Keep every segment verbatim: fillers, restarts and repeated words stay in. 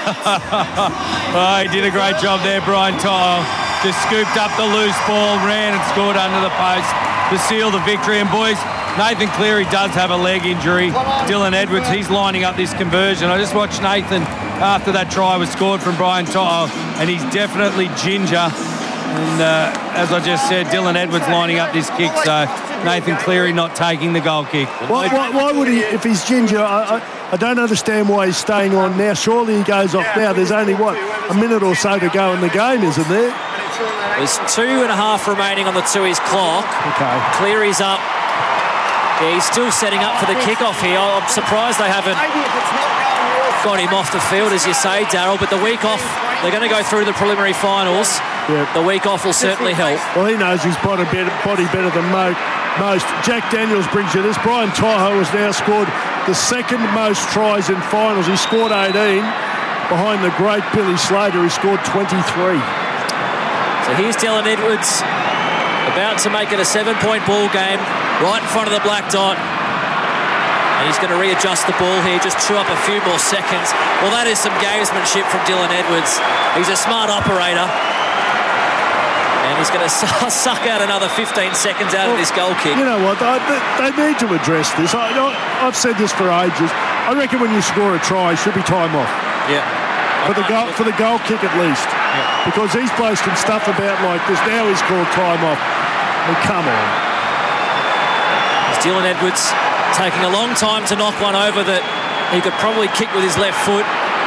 Oh, he did a great job there, Brian To'o. Just scooped up the loose ball, ran and scored under the post to seal the victory. And boys, Nathan Cleary does have a leg injury. Dylan Edwards, he's lining up this conversion. I just watched Nathan after that try was scored from Brian To'o, and he's definitely ginger. And uh, as I just said, Dylan Edwards lining up this kick, so Nathan Cleary not taking the goal kick. Why, why, why would he, if he's ginger, I, I, I don't understand why he's staying on now. Surely he goes off now. There's only, what, a minute or so to go in the game, isn't there? There's two and a half remaining on the Tooheys clock. Okay. Cleary's up. Yeah, he's still setting up for the kickoff here. I'm surprised they haven't got him off the field, as you say, Daryl, but the week off, they're going to go through the preliminary finals. Yep. The week off will certainly help. Well, he knows his body better, body better than mo- most. Jack Daniels brings you this. Brian To'o has now scored the second most tries in finals. He scored eighteen. Behind the great Billy Slater, he scored twenty-three. So here's Dylan Edwards, about to make it a seven-point ball game, right in front of the black dot. And he's going to readjust the ball here, just chew up a few more seconds. Well, that is some gamesmanship from Dylan Edwards. He's a smart operator. And he's going to suck out another fifteen seconds out well, of this goal kick. You know what? They, they need to address this. I, I've said this for ages. I reckon when you score a try, it should be time off. Yeah. For the goal, for the goal kick at least. Yeah. Because these blokes can stuff about like this. Now he's called time off. I mean, come on. It's Dylan Edwards taking a long time to knock one over that he could probably kick with his left foot.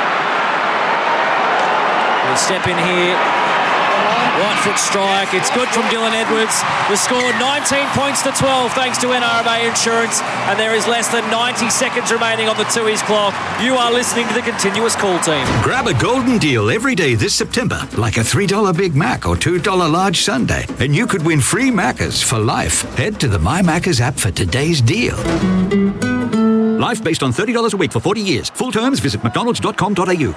We'll step in here. Right foot strike. It's good from Dylan Edwards. The score nineteen points to twelve thanks to N R M A Insurance, and there is less than ninety seconds remaining on the Tooheys clock. You are listening to the Continuous Call Team. Grab a golden deal every day this September, like a three dollar Big Mac or two dollar large sundae, and you could win free Maccas for life. Head to the My Maccas app for today's deal. Life based on thirty dollars a week for forty years. Full terms, visit mcdonalds dot com dot a u.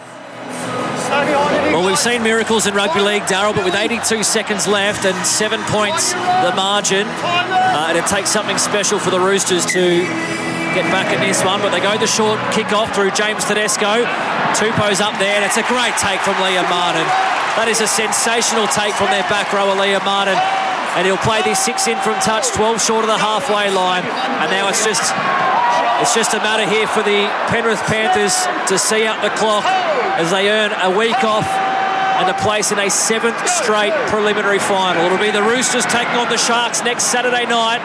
Well, we've seen miracles in rugby league, Daryl, but with eighty-two seconds left and seven points the margin, uh, it'd take something special for the Roosters to get back in this one. But they go the short kick-off through James Tedesco. Tupou's up there, and it's a great take from Liam Martin. That is a sensational take from their back rower, Liam Martin. And he'll play this six in from touch, twelve short of the halfway line. And now it's just... It's just a matter here for the Penrith Panthers to see out the clock as they earn a week off and a place in a seventh straight preliminary final. It'll be the Roosters taking on the Sharks next Saturday night.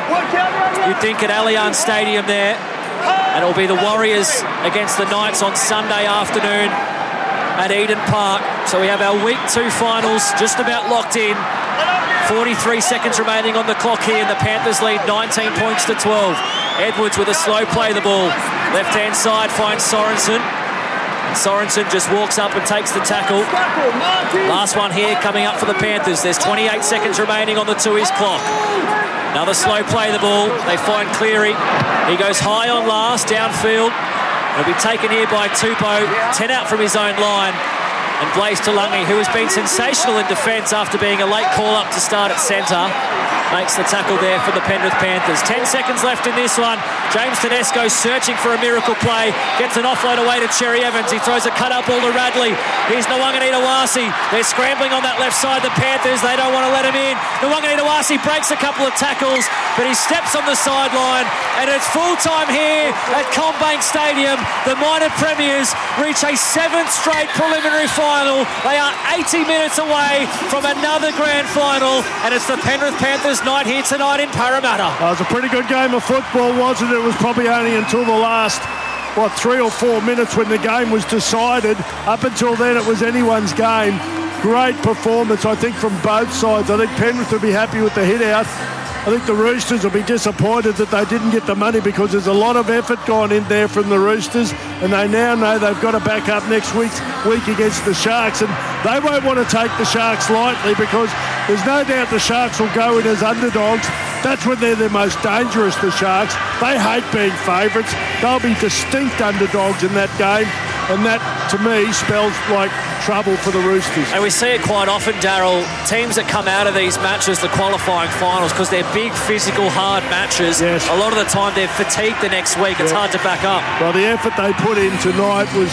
You'd think at Allianz Stadium there. And it'll be the Warriors against the Knights on Sunday afternoon at Eden Park. So we have our week two finals just about locked in. forty-three seconds remaining on the clock here, and the Panthers lead nineteen points to twelve. Edwards with a slow play the ball. Left-hand side finds Sorensen. And Sorensen just walks up and takes the tackle. Last one here coming up for the Panthers. There's twenty-eight seconds remaining on the Tooheys clock. Another slow play the ball. They find Cleary. He goes high on last, downfield. It'll be taken here by Tupou. ten out from his own line. And Blaise Talungi, who has been sensational in defence after being a late call-up to start at centre, makes the tackle there for the Penrith Panthers. Ten seconds left in this one. James Tedesco searching for a miracle play. Gets an offload away to Cherry Evans. He throws a cut-up ball to Radley. Here's Nwanganitawase. They're scrambling on that left side, the Panthers. They don't want to let him in. Nwanganitawase breaks a couple of tackles, but he steps on the sideline, and it's full-time here at Combank Stadium. The minor premiers reach a seventh straight preliminary final. They are eighty minutes away from another grand final, and it's the Penrith Panthers night here tonight in Parramatta. Oh, it was a pretty good game of football, wasn't it? It was probably only until the last, what, three or four minutes when the game was decided. Up until then, it was anyone's game. Great performance, I think, from both sides. I think Penrith will be happy with the hit out. I think the Roosters will be disappointed that they didn't get the money, because there's a lot of effort gone in there from the Roosters, and they now know they've got to back up next week's week against the Sharks, and they won't want to take the Sharks lightly, because there's no doubt the Sharks will go in as underdogs. That's when they're the most dangerous, the Sharks. They hate being favourites. They'll be distinct underdogs in that game, and that, to me, spells like trouble for the Roosters. And we see it quite often, Daryl. Teams that come out of these matches, the qualifying finals, because they're big, physical, hard matches, yes. A lot of the time they're fatigued the next week. It's yeah. hard to back up. Well, the effort they put in tonight was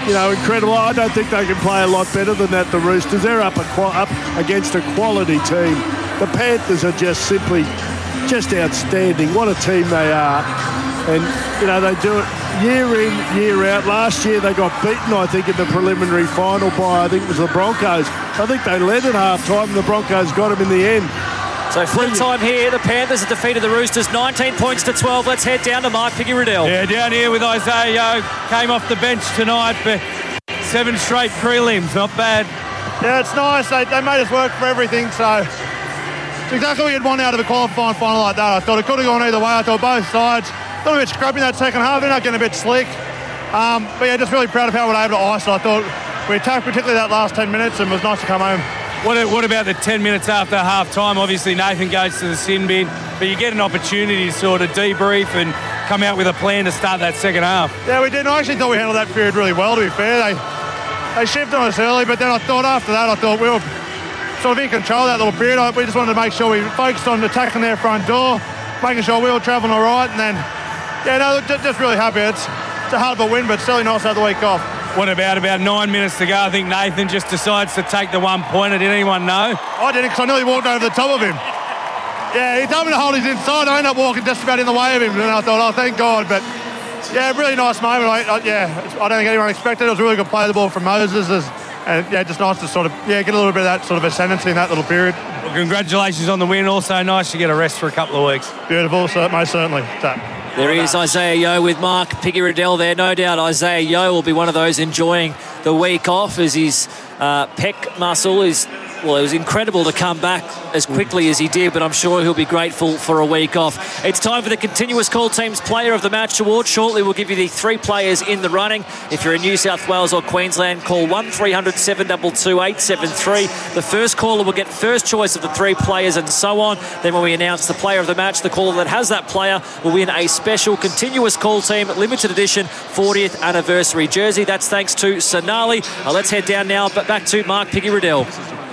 you know, incredible. I don't think they can play a lot better than that, the Roosters. They're up, a, up against a quality team. The Panthers are just simply just outstanding. What a team they are. And, you know, they do it year in, year out. Last year they got beaten, I think, in the preliminary final by, I think it was the Broncos. I think they led at half-time and the Broncos got them in the end. So full time here, the Panthers have defeated the Roosters nineteen points to twelve. Let's head down to Mark Piggy-Riddell. Yeah, down here with Isaiah Yeo. Came off the bench tonight, but seven straight prelims, not bad. Yeah, it's nice. They, they made us work for everything, so it's exactly what you'd want out of a qualifying final like that. I thought it could have gone either way. I thought both sides a little bit scrappy in that second half. They're not getting a bit slick. Um, but yeah, just really proud of how we were able to ice it. I thought we attacked particularly that last ten minutes and it was nice to come home. What, what about the ten minutes after half-time? Obviously, Nathan goes to the sin bin, but you get an opportunity to sort of debrief and come out with a plan to start that second half. Yeah, we did. I actually thought we handled that period really well, to be fair. They they shifted on us early, but then I thought after that, I thought we were sort of in control of that little period. We just wanted to make sure we focused on attacking their front door, making sure we were travelling all right, and then, yeah, no, just really happy. It's, it's a hard of a win, but it's certainly nice to have the week off. What about about nine minutes to go? I think Nathan just decides to take the one pointer. Did anyone know? I didn't, because I nearly walked over the top of him. Yeah, he told me to hold his inside. I ended up walking just about in the way of him, and I thought, oh, thank God. But yeah, really nice moment. I, I, yeah, I don't think anyone expected it. It was a really good play the ball from Moses, and yeah, just nice to sort of yeah get a little bit of that sort of ascendancy in that little period. Well, congratulations on the win. Also nice to get a rest for a couple of weeks. Beautiful, so most certainly. So. There is Isaiah Yeo with Mark Piggy-Riddell there. No doubt Isaiah Yeo will be one of those enjoying the week off as his uh, pec muscle is, well, it was incredible to come back as quickly as he did, but I'm sure he'll be grateful for a week off. It's time for the Continuous Call Team's Player of the Match Award. Shortly we'll give you the three players in the running. If you're in New South Wales or Queensland, call one three hundred, seven two two, eight seven three. The first caller will get first choice of the three players and so on. Then when we announce the Player of the Match, the caller that has that player will win a special Continuous Call Team limited edition fortieth anniversary jersey. That's thanks to Sonali. Uh, let's head down now, but back to Mark Piggy-Riddell.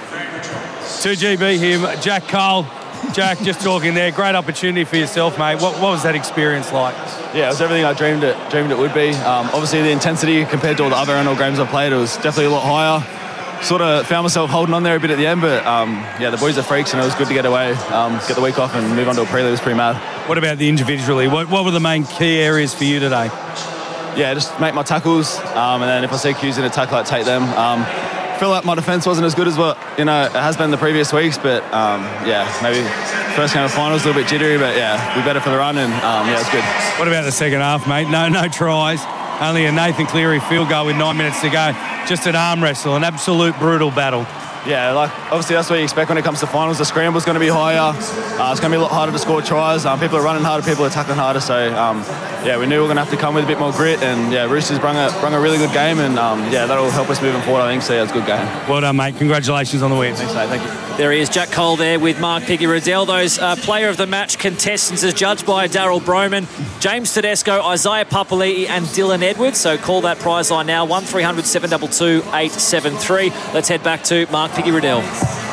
two G B here, Jack Cole. Jack, just talking there. Great opportunity for yourself, mate. What, what was that experience like? Yeah, it was everything I dreamed it dreamed it would be. Um, obviously, the intensity compared to all the other N R L games I played, it was definitely a lot higher. Sort of found myself holding on there a bit at the end, but um, yeah, the boys are freaks, and it was good to get away, um, get the week off, and move on to a prelude. It was pretty mad. What about the individually? What, what were the main key areas for you today? Yeah, just make my tackles, um, and then if I see cues in a tackle, I take them. Um, I feel like my defence wasn't as good as what you know it has been the previous weeks, but um, yeah, maybe first game of finals a little bit jittery, but yeah, be better for the run, and um, yeah, it's good. What about the second half, mate? No, no tries, only a Nathan Cleary field goal with nine minutes to go. Just an arm wrestle, an absolute brutal battle. Yeah, like obviously that's what you expect when it comes to finals. The scramble's going to be higher. Uh, it's going to be a lot harder to score tries. Um, people are running harder, people are tackling harder. So um, yeah, we knew we were going to have to come with a bit more grit. And yeah, Roosters brung a brung a really good game, and um, yeah, that'll help us moving forward, I think. So yeah, it's a good game. Well done, mate. Congratulations on the win. Thanks, mate. Thank you. There he is, Jack Cole there with Mark Piggy-Riddell. Those uh, Player of the Match contestants as judged by Daryl Broman, James Tedesco, Isaiah Papali'i and Dylan Edwards. So call that prize line now, one three hundred, seven two two, eight seven three. Let's head back to Mark Piggy-Riddell.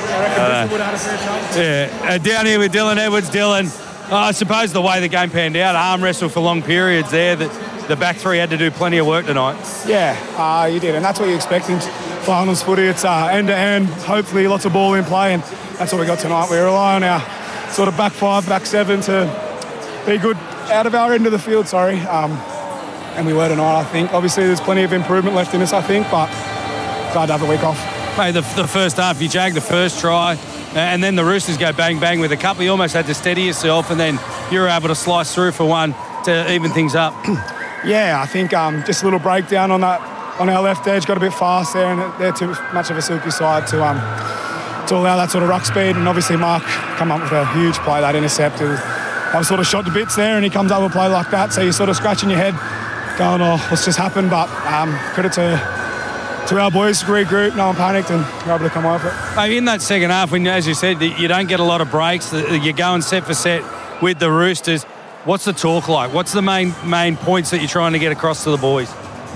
Uh, yeah, uh, down here with Dylan Edwards. Dylan, uh, I suppose the way the game panned out, arm wrestle for long periods there, that the back three had to do plenty of work tonight. Yeah, uh, you did, and that's what you expect in finals footy. It's uh, end-to-end, hopefully lots of ball in play, and that's what we got tonight. We rely on our sort of back five, back seven to be good out of our end of the field, sorry. Um, and we were tonight, I think. Obviously, there's plenty of improvement left in us, I think, but glad to have the week off. Mate, the, the first half, you jag the first try, and then the Roosters go bang, bang with a couple. You almost had to steady yourself, and then you were able to slice through for one to even things up. Yeah, I think um, just a little breakdown on that on our left edge, got a bit fast there, and they're too much of a silky side to um, to allow that sort of ruck speed. And obviously Mark come up with a huge play, that intercept. Was, I was sort of shot to bits there, and he comes up with a play like that, so you're sort of scratching your head, going, oh, what's just happened? But um, credit to to our boys, regroup, no one panicked, and we're able to come over it. Maybe in that second half, when, as you said, you don't get a lot of breaks, you're going set for set with the Roosters. What's the talk like? What's the main main points that you're trying to get across to the boys?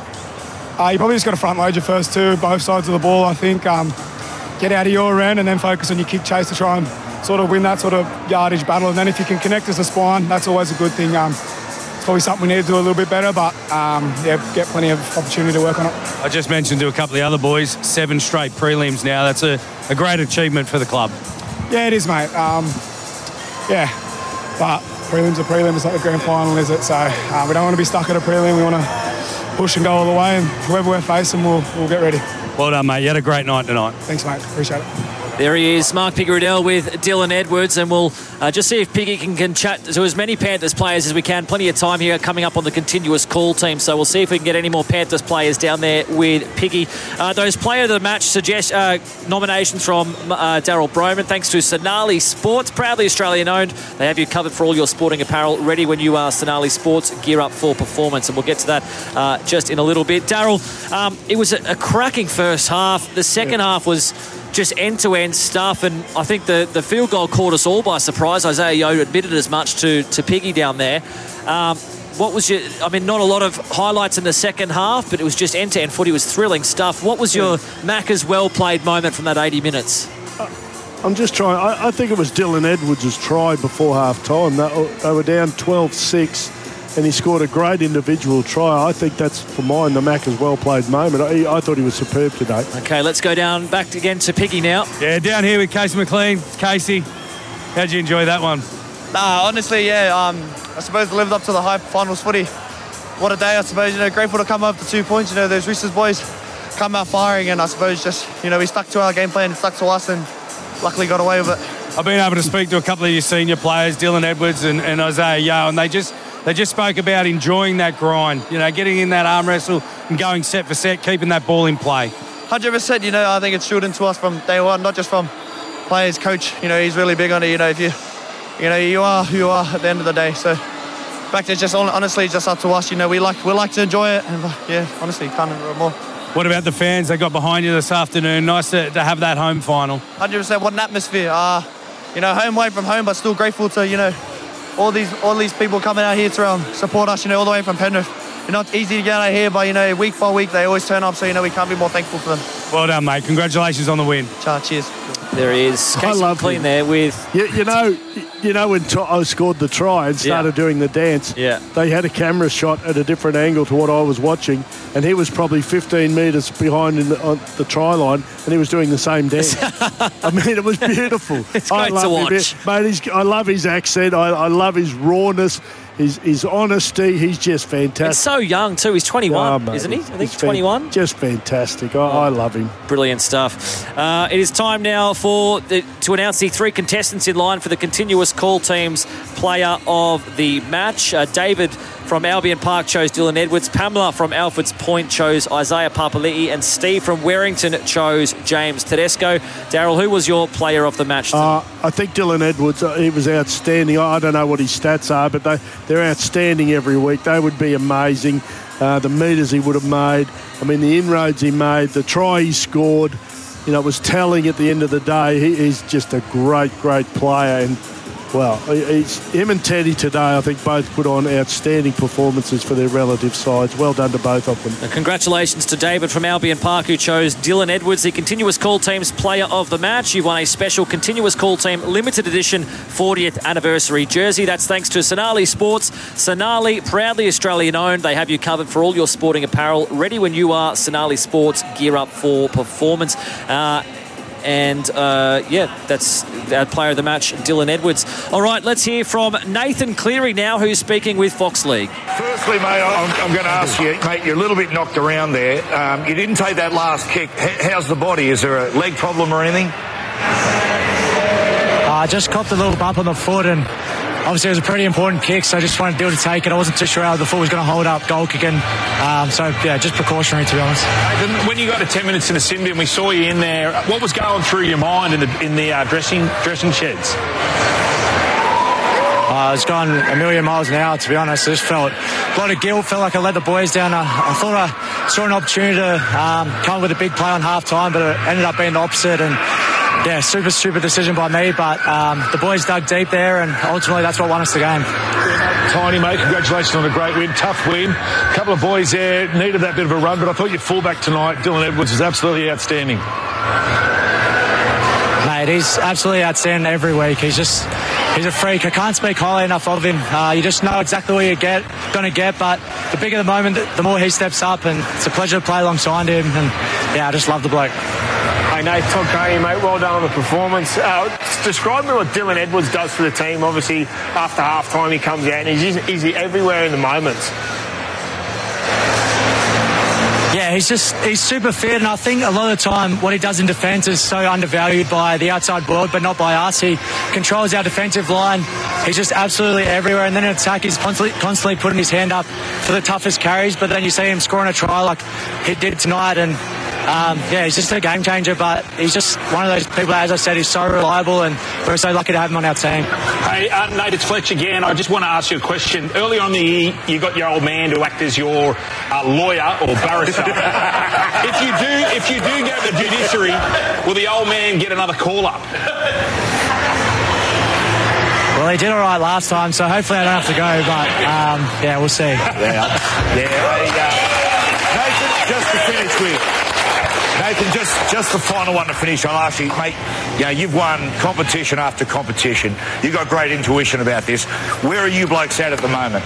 Uh, you probably just got to front load your first two, both sides of the ball, I think. Um, get out of your end and then focus on your kick chase to try and sort of win that sort of yardage battle. And then if you can connect as a spine, that's always a good thing. Um, it's probably something we need to do a little bit better, but um, yeah, get plenty of opportunity to work on it. I just mentioned to a couple of the other boys, seven straight prelims now. That's a, a great achievement for the club. Yeah, it is, mate. Um, yeah, but prelims are prelims. It's not the grand final, is it? So uh, we don't want to be stuck at a prelim. We want to push and go all the way, and whoever we're facing, we'll, we'll get ready. Well done, mate. You had a great night tonight. Thanks, mate. Appreciate it. There he is, Mark Piggy-Riddell with Dylan Edwards, and we'll uh, just see if Piggy can, can chat to as many Panthers players as we can. Plenty of time here coming up on the continuous call team, so we'll see if we can get any more Panthers players down there with Piggy. Uh, those player of the match suggest uh, nominations from uh, Daryl Broman, thanks to Sonali Sports, proudly Australian owned. They have you covered for all your sporting apparel, ready when you are. Sonali Sports, gear up for performance, and we'll get to that uh, just in a little bit. Daryl, um, it was a, a cracking first half. The second yeah. half was just end-to-end stuff, and I think the, the field goal caught us all by surprise. Isaiah Yeo admitted as much to, to Piggy down there. Um, what was your... I mean, not a lot of highlights in the second half, but it was just end-to-end footy. It was thrilling stuff. What was your Macca's well-played moment from that eighty minutes? I'm just trying... I, I think it was Dylan Edwards' try before half-time. They, they were down twelve six, and he scored a great individual try. I think that's, for mine, the Macca's well-played moment. I, I thought he was superb today. Okay, let's go down back again to Piggy now. Yeah, down here with Casey McLean. Casey, how'd you enjoy that one? Nah, honestly, yeah, um, I suppose it lived up to the hype. Finals footy. What a day, I suppose. You know, grateful to come up to two points. You know, those Roosters boys come out firing, and I suppose just, you know, we stuck to our game plan, stuck to us, and luckily got away with it. I've been able to speak to a couple of your senior players, Dylan Edwards and, and Isaiah Yeo, and they just... They just spoke about enjoying that grind, you know, getting in that arm wrestle and going set for set, keeping that ball in play. one hundred percent, you know, I think it's drilled into us from day one, not just from players, coach. You know, he's really big on it. You know, if you, you know, you are who you are at the end of the day. So back to just honestly just up to us. You know, we like we like to enjoy it, and yeah, honestly, can't remember more. What about the fans? They got behind you this afternoon. Nice to, to have that home final. one hundred percent, what an atmosphere. Uh, you know, home away from home, but still grateful to, you know, all these all these people coming out here to um, support us, you know, all the way from Penrith. You're not easy to get out here, but, you know, week by week they always turn up, so, you know, we can't be more thankful for them. Well done, mate. Congratulations on the win. Ciao, cheers. There he is. I love clean there with... You, you know, you know when Toto scored the try and started yeah. doing the dance, yeah. they had a camera shot at a different angle to what I was watching, and he was probably fifteen metres behind in the, on the try line, and he was doing the same dance. I mean, it was beautiful. It's I great love to watch. Him. Mate, he's, I love his accent. I, I love his rawness. His, his honesty, he's just fantastic. He's so young too. He's twenty-one, oh, isn't he? I think he's twenty-one. Fan, just fantastic. I, oh, I love him. Brilliant stuff. Uh, it is time now for the, to announce the three contestants in line for the continuous call team's player of the match. Uh, David from Albion Park chose Dylan Edwards. Pamela from Alfred's Point chose Isaiah Papali'i, and Steve from Warrington chose James Tedesco. Daryl, who was your player of the match? Uh, I think Dylan Edwards, uh, he was outstanding. I don't know what his stats are, but they, they're outstanding every week. They would be amazing. Uh, the metres he would have made. I mean, the inroads he made, the try he scored, you know, it was telling at the end of the day. He, he's just a great, great player. And, well, he's, him and Teddy today, I think, both put on outstanding performances for their relative sides. Well done to both of them. And congratulations to David from Albion Park, who chose Dylan Edwards, the Continuous Call Team's player of the match. You've won a special Continuous Call Team limited edition fortieth anniversary jersey. That's thanks to Sonali Sports. Sonali, proudly Australian owned. They have you covered for all your sporting apparel. Ready when you are. Sonali Sports, gear up for performance. Uh, And, uh, yeah, that's our player of the match, Dylan Edwards. All right, let's hear from Nathan Cleary now, who's speaking with Fox League. Firstly, mate, I'm, I'm going to ask you, mate, you're a little bit knocked around there. Um, you didn't take that last kick. H- how's the body? Is there a leg problem or anything? I uh, just copped a little bump on the foot, and obviously it was a pretty important kick, so I just wanted to be able to take it. I wasn't too sure how the foot was going to hold up goal kicking. Um, so, yeah, just precautionary, to be honest. Nathan, when you got to ten minutes in the Cindy and we saw you in there, what was going through your mind in the, in the uh, dressing dressing sheds? Uh, I was going a million miles an hour, to be honest. I just felt a lot of guilt, felt like I let the boys down. I, I thought I saw an opportunity to um, come up with a big play on half-time, but it ended up being the opposite. And yeah, super stupid decision by me, but um, the boys dug deep there, and ultimately that's what won us the game. Tiny, mate, congratulations on a great win, tough win. A couple of boys there needed that bit of a run, but I thought your fullback tonight, Dylan Edwards, was absolutely outstanding. Mate, he's absolutely outstanding every week. He's just, he's a freak. I can't speak highly enough of him. Uh, you just know exactly what you're get, going to get, but the bigger the moment, the more he steps up, and it's a pleasure to play alongside him, and yeah, I just love the bloke. Hey, Nate, Todd Carney, mate, well done on the performance. Uh, describe me what Dylan Edwards does for the team. Obviously, after half-time, he comes out and he's, he's everywhere in the moments. Yeah, he's just, he's super fit, and I think a lot of the time what he does in defence is so undervalued by the outside world, but not by us. He controls our defensive line. He's just absolutely everywhere, and then in attack he's constantly, constantly putting his hand up for the toughest carries, but then you see him scoring a try like he did tonight, and Um, yeah, he's just a game changer, but he's just one of those people, as I said, he's so reliable, and we're so lucky to have him on our team. Hey, uh, Nate, it's Fletch again. I just want to ask you a question. Early on in the year, you got your old man to act as your uh, lawyer or barrister. if you do, if you do go to the judiciary, will the old man get another call up? Well, he did all right last time, so hopefully I don't have to go, but um, yeah, we'll see. Yeah, yeah. Hey, uh, Nathan, just to finish with. Nathan, just, just the final one to finish. I'll ask you, mate, you know, you've won competition after competition. You've got great intuition about this. Where are you blokes at at the moment?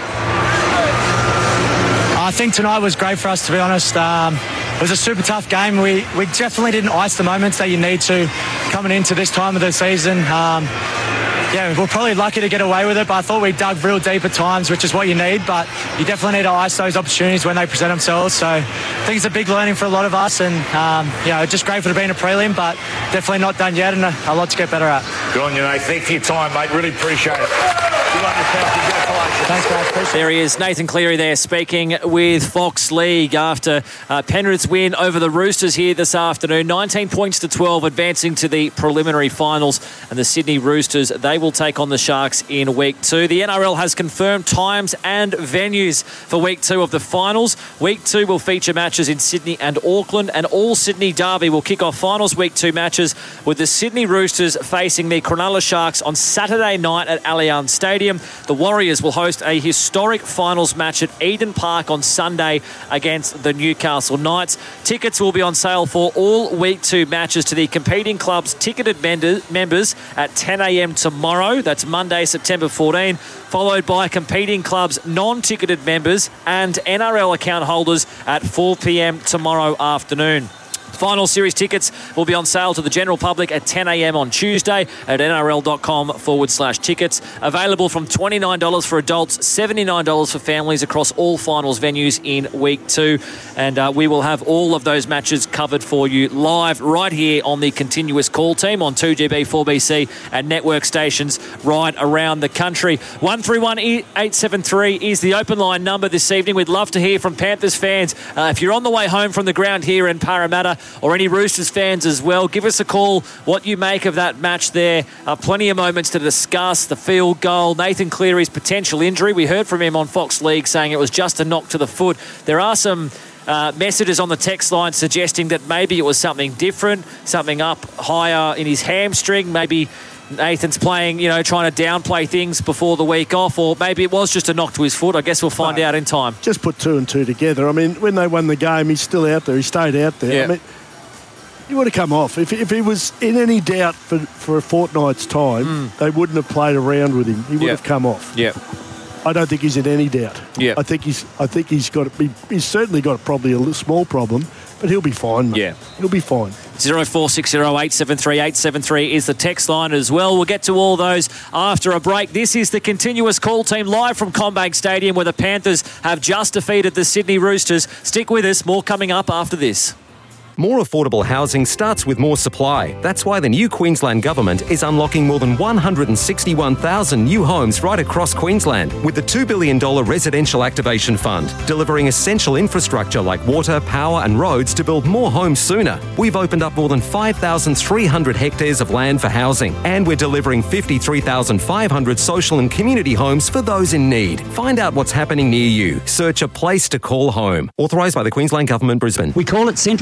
I think tonight was great for us, to be honest. Um, it was a super tough game. We, we definitely didn't ice the moments that you need to coming into this time of the season. Um, Yeah, we're probably lucky to get away with it, but I thought we dug real deep at times, which is what you need, but you definitely need to ice those opportunities when they present themselves. So I think it's a big learning for a lot of us, and um, yeah, just grateful to be in a prelim, but definitely not done yet, and a, a lot to get better at. Good on you, Nate. Thanks for your time, mate. Really appreciate it. Good luck yourself. Congratulations. Thanks, guys. Appreciate it. There he is, Nathan Cleary there, speaking with Fox League after uh, Penrith's win over the Roosters here this afternoon. nineteen points to twelve, advancing to the preliminary finals, and the Sydney Roosters, they will take on the Sharks in week two. The N R L has confirmed times and venues for week two of the finals. Week two will feature matches in Sydney and Auckland, and all Sydney Derby will kick off finals week two matches with the Sydney Roosters facing the Cronulla Sharks on Saturday night at Allianz Stadium. The Warriors will host a historic finals match at Eden Park on Sunday against the Newcastle Knights. Tickets will be on sale for all week two matches to the competing clubs' ticketed members at ten a.m. tomorrow. That's Monday, September fourteenth, followed by competing clubs' non-ticketed members and N R L account holders at four p.m. tomorrow afternoon. Final series tickets will be on sale to the general public at ten a.m. on Tuesday at nrl.com forward slash tickets. Available from twenty-nine dollars for adults, seventy-nine dollars for families across all finals venues in week two. And uh, we will have all of those matches covered for you live right here on the continuous call team on two G B, four B C and network stations right around the country. one three one eight seven three is the open line number this evening. We'd love to hear from Panthers fans. Uh, if you're on the way home from the ground here in Parramatta, or any Roosters fans as well, give us a call what you make of that match there. Uh, plenty of moments to discuss. The field goal, Nathan Cleary's potential injury. We heard from him on Fox League saying it was just a knock to the foot. There are some uh, messages on the text line suggesting that maybe it was something different, something up higher in his hamstring. Maybe Nathan's playing, you know, trying to downplay things before the week off, or maybe it was just a knock to his foot. I guess we'll find no, out in time. Just put two and two together. I mean, when they won the game, he's still out there. He stayed out there. Yeah. I mean, he would have come off. If, if he was in any doubt for, for a fortnight's time, mm. they wouldn't have played around with him. He would yep. have come off. Yeah. I don't think he's in any doubt. Yeah. I think he's. I think he's got. He, he's certainly got probably a little small problem, but he'll be fine. Mate. Yeah. He'll be fine. zero four six zero eight seven three eight seven three is the text line as well. We'll get to all those after a break. This is the continuous call team live from CommBank Stadium, where the Panthers have just defeated the Sydney Roosters. Stick with us. More coming up after this. More affordable housing starts with more supply. That's why the new Queensland Government is unlocking more than one hundred sixty-one thousand new homes right across Queensland with the two billion dollars Residential Activation Fund, delivering essential infrastructure like water, power and roads to build more homes sooner. We've opened up more than five thousand three hundred hectares of land for housing, and we're delivering fifty-three thousand five hundred social and community homes for those in need. Find out what's happening near you. Search a place to call home. Authorised by the Queensland Government, Brisbane. We call it Central Queensland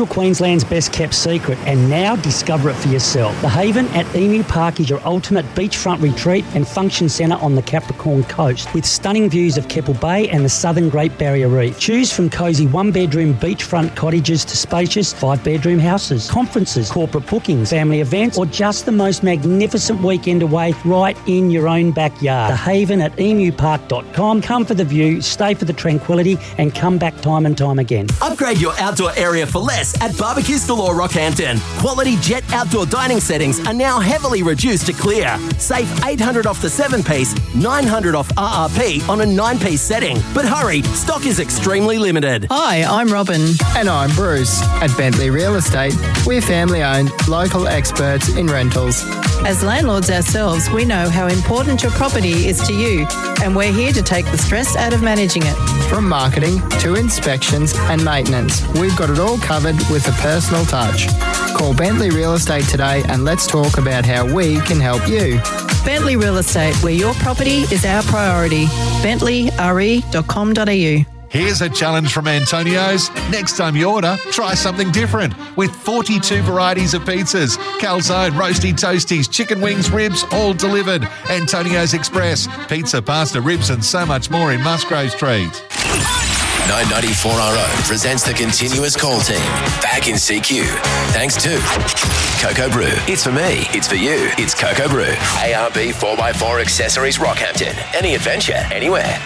Queensland's best kept secret, and now discover it for yourself. The Haven at Emu Park is your ultimate beachfront retreat and function centre on the Capricorn coast, with stunning views of Keppel Bay and the southern Great Barrier Reef. Choose from cosy one-bedroom beachfront cottages to spacious five-bedroom houses, conferences, corporate bookings, family events, or just the most magnificent weekend away right in your own backyard. The Haven at emu park dot com. Come for the view, stay for the tranquility, and come back time and time again. Upgrade your outdoor area for less at Barbecues Galore Rockhampton. Quality Jet outdoor dining settings are now heavily reduced to clear. Save eight hundred dollars off the seven-piece, nine hundred dollars off R R P on a nine-piece setting. But hurry, stock is extremely limited. Hi, I'm Robin. And I'm Bruce. At Bentley Real Estate, we're family-owned, local experts in rentals. As landlords ourselves, we know how important your property is to you, and we're here to take the stress out of managing it. From marketing to inspections and maintenance, we've got it all covered with a personal touch. Call Bentley Real Estate today and let's talk about how we can help you. Bentley Real Estate, where your property is our priority. bentley r e dot com dot a u. Here's a challenge from Antonio's. Next time you order, try something different. With forty-two varieties of pizzas, calzone, roasty toasties, chicken wings, ribs, all delivered. Antonio's Express. Pizza, pasta, ribs and so much more in Musgrave Street. nine ninety-four R O presents the Continuous Call Team. Back in C Q. Thanks to Cocoa Brew. It's for me. It's for you. It's Cocoa Brew. A R B four by four Accessories Rockhampton. Any adventure, anywhere.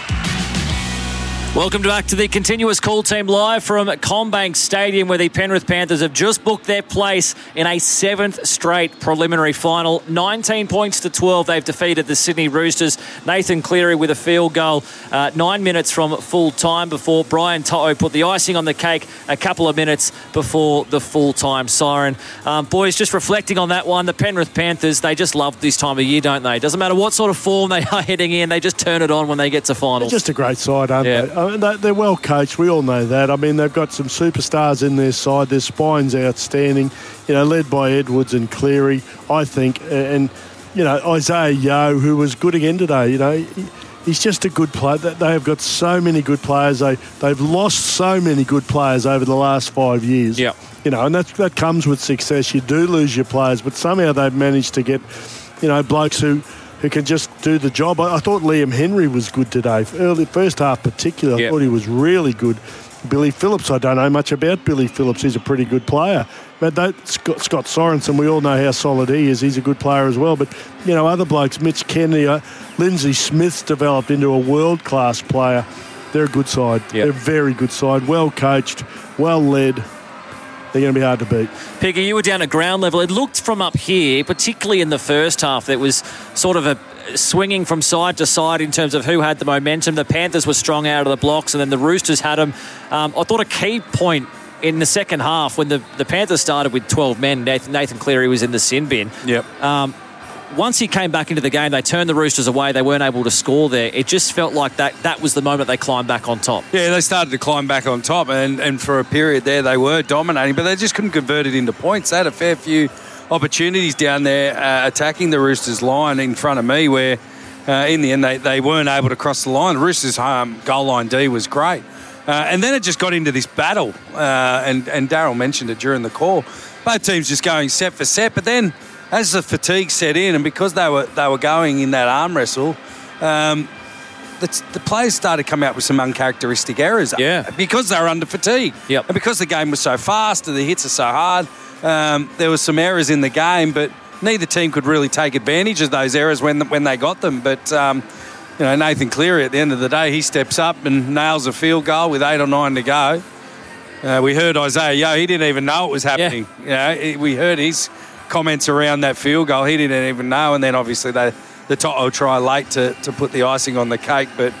Welcome back to the Continuous Call Team live from CommBank Stadium, where the Penrith Panthers have just booked their place in a seventh straight preliminary final. nineteen points to twelve. They've defeated the Sydney Roosters. Nathan Cleary with a field goal uh, nine minutes from full time before Brian To'o put the icing on the cake a couple of minutes before the full-time siren. Um, boys, just reflecting on that one, the Penrith Panthers, they just love this time of year, don't they? Doesn't matter what sort of form they are heading in, they just turn it on when they get to finals. They're just a great side, aren't yeah. they? I mean, they're well coached. We all know that. I mean, they've got some superstars in their side. Their spine's outstanding, you know, led by Edwards and Cleary, I think. And, you know, Isaiah Yeo, who was good again today, you know, he's just a good player. They have got so many good players. They, they've lost so many good players over the last five years. Yeah. You know, and that, that comes with success. You do lose your players, but somehow they've managed to get, you know, blokes who... who can just do the job. I, I thought Liam Henry was good today. Early first half particularly, I yep. thought he was really good. Billy Phillips, I don't know much about Billy Phillips. He's a pretty good player. But that, Scott, Scott Sorensen, we all know how solid he is. He's a good player as well. But, you know, other blokes, Mitch Kennedy, uh, Lindsay Smith's developed into a world-class player. They're a good side. Yep. They're a very good side. Well coached, well led. They're going to be hard to beat. Piggy, you were down at ground level. It looked from up here, particularly in the first half, that was sort of a swinging from side to side in terms of who had the momentum. The Panthers were strong out of the blocks, and then the Roosters had them. Um, I thought a key point in the second half, when the, the Panthers started with twelve men, Nathan, Nathan Cleary was in the sin bin. Yep. Um, once he came back into the game, they turned the Roosters away. They weren't able to score there. It just felt like that that was the moment they climbed back on top. Yeah, they started to climb back on top, and, and for a period there they were dominating, but they just couldn't convert it into points. They had a fair few opportunities down there uh, attacking the Roosters' line in front of me, where uh, in the end they, they weren't able to cross the line. The Roosters' um, goal line D was great. Uh, and then it just got into this battle, uh, and, and Daryl mentioned it during the call. Both teams just going set for set, but then as the fatigue set in, and because they were they were going in that arm wrestle, um, the, the players started coming out with some uncharacteristic errors. Yeah. Because they were under fatigue. Yep. And because the game was so fast and the hits are so hard, um, there were some errors in the game, but neither team could really take advantage of those errors when when they got them. But um, you know, Nathan Cleary, at the end of the day, he steps up and nails a field goal with eight or nine to go. Uh, we heard Isaiah Yeo, he didn't even know it was happening. Yeah. You know, we heard his comments around that field goal. He didn't even know, and then obviously they, the To'o try late to, to put the icing on the cake. But